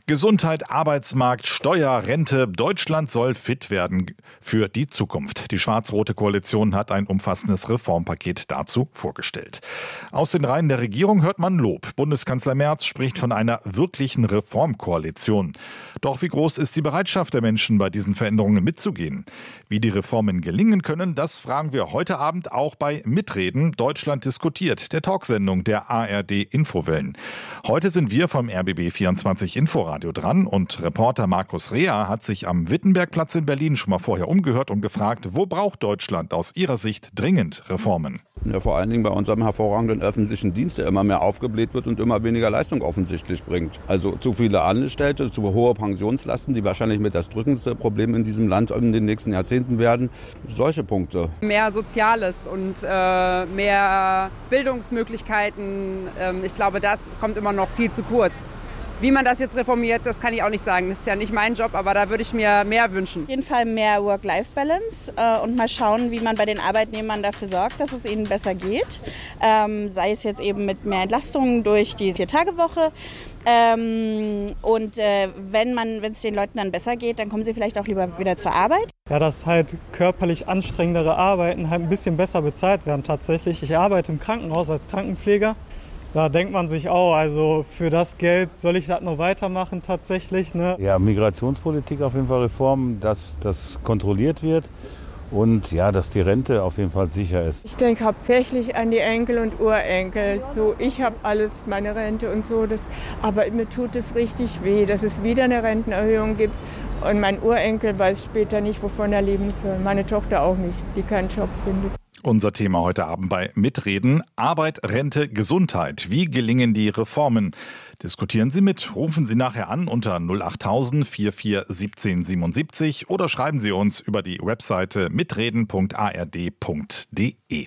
Gesundheit, Arbeitsmarkt, Steuer, Rente. Deutschland soll fit werden für die Zukunft. Die schwarz-rote Koalition hat ein umfassendes Reformpaket dazu vorgestellt. Aus den Reihen der Regierung hört man Lob. Bundeskanzler Merz spricht von einer wirklichen Reformkoalition. Doch wie groß ist die Bereitschaft der Menschen, bei diesen Veränderungen mitzugehen? Wie die Reformen gelingen können, das fragen wir heute Abend auch bei Mitreden. Deutschland diskutiert, der Talksendung der A R D Infowellen. Heute sind wir vom R B B vierundzwanzig Inforadio dran und Reporter Markus Rea hat sich am Wittenbergplatz in Berlin schon mal vorher umgehört und gefragt, wo braucht Deutschland aus ihrer Sicht dringend Reformen? Ja, vor allen Dingen bei unserem hervorragenden öffentlichen Dienst, der immer mehr aufgebläht wird und immer weniger Leistung offensichtlich bringt. Also zu viele Angestellte, zu hohe Pensionslasten, die wahrscheinlich mit das drückendste Problem in diesem Land in den nächsten Jahrzehnten werden. Solche Punkte. Mehr Soziales und äh, mehr Bildungsmöglichkeiten. Ähm, ich glaube, das kommt immer noch viel zu kurz. Wie man das jetzt reformiert, das kann ich auch nicht sagen. Das ist ja nicht mein Job, aber da würde ich mir mehr wünschen. Auf jeden Fall mehr Work-Life-Balance äh, und mal schauen, wie man bei den Arbeitnehmern dafür sorgt, dass es ihnen besser geht. Ähm, sei es jetzt eben mit mehr Entlastungen durch die Vier-Tage-Woche. Ähm, und äh, wenn man, wenn es den Leuten dann besser geht, dann kommen sie vielleicht auch lieber wieder zur Arbeit. Ja, dass halt körperlich anstrengendere Arbeiten halt ein bisschen besser bezahlt werden tatsächlich. Ich arbeite im Krankenhaus als Krankenpfleger. Da denkt man sich auch, also für das Geld soll ich das noch weitermachen tatsächlich. Ne? Ja, Migrationspolitik auf jeden Fall Reform, dass das kontrolliert wird und ja, dass die Rente auf jeden Fall sicher ist. Ich denke hauptsächlich an die Enkel und Urenkel. So, ich habe alles, meine Rente und so, das, aber mir tut es richtig weh, dass es wieder eine Rentenerhöhung gibt. Und mein Urenkel weiß später nicht, wovon er leben soll. Meine Tochter auch nicht, die keinen Job findet. Unser Thema heute Abend bei Mitreden: Arbeit, Rente, Gesundheit. Wie gelingen die Reformen? Diskutieren Sie mit, rufen Sie nachher an unter null acht tausend vierundvierzig siebzehn siebenundsiebzig oder schreiben Sie uns über die Webseite mitreden punkt a r d punkt d e.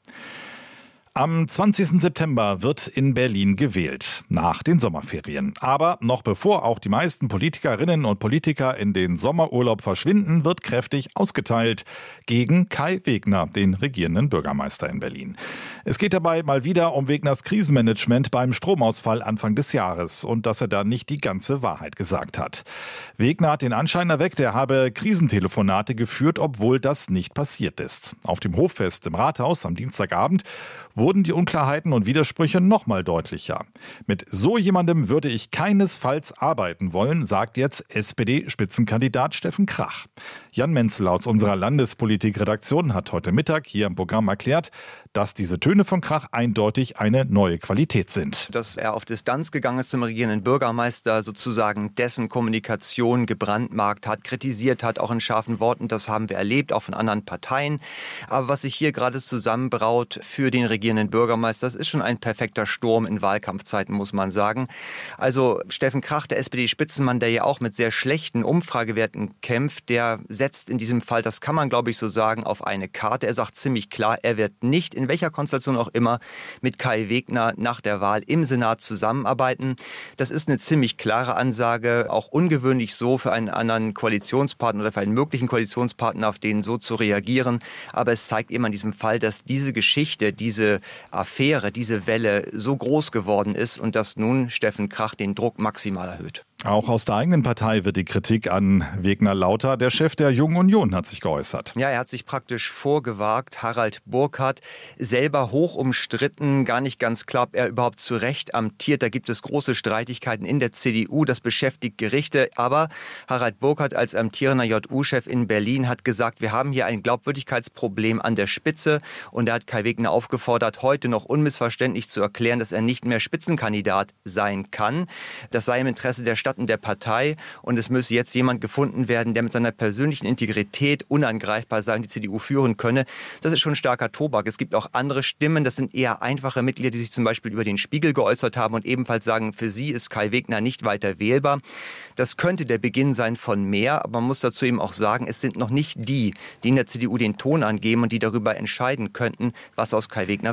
Am zwanzigsten September wird in Berlin gewählt, nach den Sommerferien. Aber noch bevor auch die meisten Politikerinnen und Politiker in den Sommerurlaub verschwinden, wird kräftig ausgeteilt gegen Kai Wegner, den regierenden Bürgermeister in Berlin. Es geht dabei mal wieder um Wegners Krisenmanagement beim Stromausfall Anfang des Jahres und dass er da nicht die ganze Wahrheit gesagt hat. Wegner hat den Anschein erweckt, er habe Krisentelefonate geführt, obwohl das nicht passiert ist. Auf dem Hoffest im Rathaus am Dienstagabend wurden die Unklarheiten und Widersprüche noch mal deutlicher. Mit so jemandem würde ich keinesfalls arbeiten wollen, sagt jetzt S P D-Spitzenkandidat Steffen Krach. Jan Menzel aus unserer Landespolitik-Redaktion hat heute Mittag hier im Programm erklärt, dass diese Töne von Krach eindeutig eine neue Qualität sind. Dass er auf Distanz gegangen ist zum regierenden Bürgermeister, sozusagen dessen Kommunikation gebrandmarkt hat, kritisiert hat, auch in scharfen Worten. Das haben wir erlebt, auch von anderen Parteien. Aber was sich hier gerade zusammenbraut für den regierenden Bürgermeister, das ist schon ein perfekter Sturm in Wahlkampfzeiten, muss man sagen. Also Steffen Krach, der S P D-Spitzenmann, der ja auch mit sehr schlechten Umfragewerten kämpft, der setzt in diesem Fall, das kann man glaube ich so sagen, auf eine Karte. Er sagt ziemlich klar, er wird nicht, in welcher Konstellation auch immer, mit Kai Wegner nach der Wahl im Senat zusammenarbeiten. Das ist eine ziemlich klare Ansage, auch ungewöhnlich so für einen anderen Koalitionspartner oder für einen möglichen Koalitionspartner, auf den so zu reagieren. Aber es zeigt eben an diesem Fall, dass diese Geschichte, diese Affäre, diese Welle so groß geworden ist und dass nun Steffen Krach den Druck maximal erhöht. Auch aus der eigenen Partei wird die Kritik an Wegner lauter. Der Chef der Jungen Union hat sich geäußert. Ja, er hat sich praktisch vorgewagt. Harald Burkhardt, selber hoch umstritten, gar nicht ganz klar, ob er überhaupt zu Recht amtiert. Da gibt es große Streitigkeiten in der C D U, das beschäftigt Gerichte. Aber Harald Burkhardt als amtierender J U-Chef in Berlin hat gesagt, wir haben hier ein Glaubwürdigkeitsproblem an der Spitze. Und er hat Kai Wegner aufgefordert, heute noch unmissverständlich zu erklären, dass er nicht mehr Spitzenkandidat sein kann. Das sei im Interesse der Stadt und der Partei und es müsse jetzt jemand gefunden werden, der mit seiner persönlichen Integrität unangreifbar sein, die C D U führen könne. Das ist schon starker Tobak. Es gibt auch andere Stimmen, das sind eher einfache Mitglieder, die sich zum Beispiel über den Spiegel geäußert haben und ebenfalls sagen, für sie ist Kai Wegner nicht weiter wählbar. Das könnte der Beginn sein von mehr, aber man muss dazu eben auch sagen, es sind noch nicht die, die in der C D U den Ton angeben und die darüber entscheiden könnten, was aus Kai Wegner wird.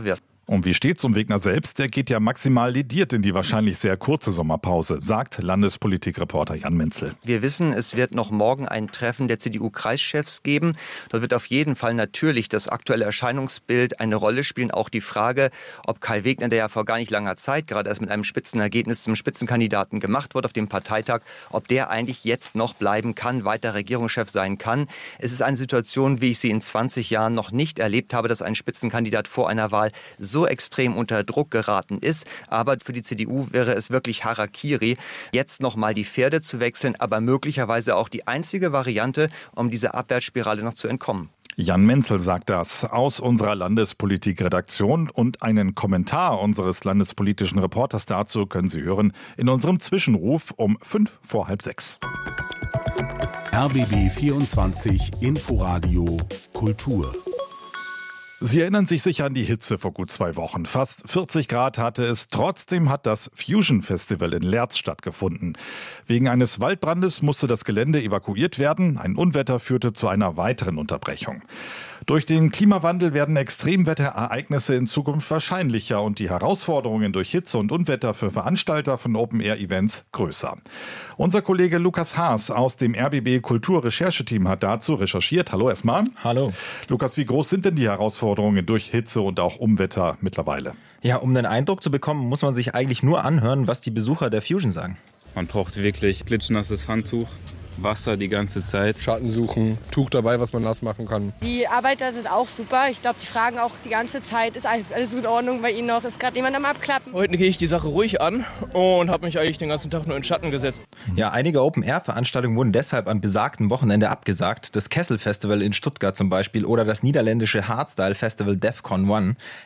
Und wie steht's um Wegner selbst? Der geht ja maximal lediert in die wahrscheinlich sehr kurze Sommerpause, sagt Landespolitikreporter Jan Menzel. Wir wissen, es wird noch morgen ein Treffen der C D U-Kreischefs geben. Dort wird auf jeden Fall natürlich das aktuelle Erscheinungsbild eine Rolle spielen. Auch die Frage, ob Kai Wegner, der ja vor gar nicht langer Zeit gerade erst mit einem Spitzenergebnis zum Spitzenkandidaten gemacht wurde auf dem Parteitag, ob der eigentlich jetzt noch bleiben kann, weiter Regierungschef sein kann. Es ist eine Situation, wie ich sie in zwanzig Jahren noch nicht erlebt habe, dass ein Spitzenkandidat vor einer Wahl so extrem unter Druck geraten ist. Aber für die C D U wäre es wirklich Harakiri, jetzt noch mal die Pferde zu wechseln, aber möglicherweise auch die einzige Variante, um dieser Abwärtsspirale noch zu entkommen. Jan Menzel sagt das aus unserer Landespolitik-Redaktion, und einen Kommentar unseres landespolitischen Reporters dazu können Sie hören in unserem Zwischenruf um fünf vor halb sechs. R B B vierundzwanzig Inforadio Kultur. Sie erinnern sich sicher an die Hitze vor gut zwei Wochen. Fast vierzig Grad hatte es. Trotzdem hat das Fusion Festival in Leerz stattgefunden. Wegen eines Waldbrandes musste das Gelände evakuiert werden. Ein Unwetter führte zu einer weiteren Unterbrechung. Durch den Klimawandel werden Extremwetterereignisse in Zukunft wahrscheinlicher und die Herausforderungen durch Hitze und Unwetter für Veranstalter von Open-Air-Events größer. Unser Kollege Lukas Haas aus dem R B B Kulturrechercheteam hat dazu recherchiert. Hallo erstmal. Hallo. Lukas, wie groß sind denn die Herausforderungen durch Hitze und auch Unwetter mittlerweile? Ja, um den Eindruck zu bekommen, muss man sich eigentlich nur anhören, was die Besucher der Fusion sagen. Man braucht wirklich klitschnasses Handtuch, Wasser die ganze Zeit. Schatten suchen, Tuch dabei, was man nass machen kann. Die Arbeiter sind auch super. Ich glaube, die fragen auch die ganze Zeit, ist alles in Ordnung bei Ihnen noch? Ist gerade jemand am Abklappen? Heute gehe ich die Sache ruhig an und habe mich eigentlich den ganzen Tag nur in Schatten gesetzt. Ja, einige Open-Air-Veranstaltungen wurden deshalb am besagten Wochenende abgesagt. Das Kessel Festival in Stuttgart zum Beispiel oder das niederländische Hardstyle-Festival DEFCON One.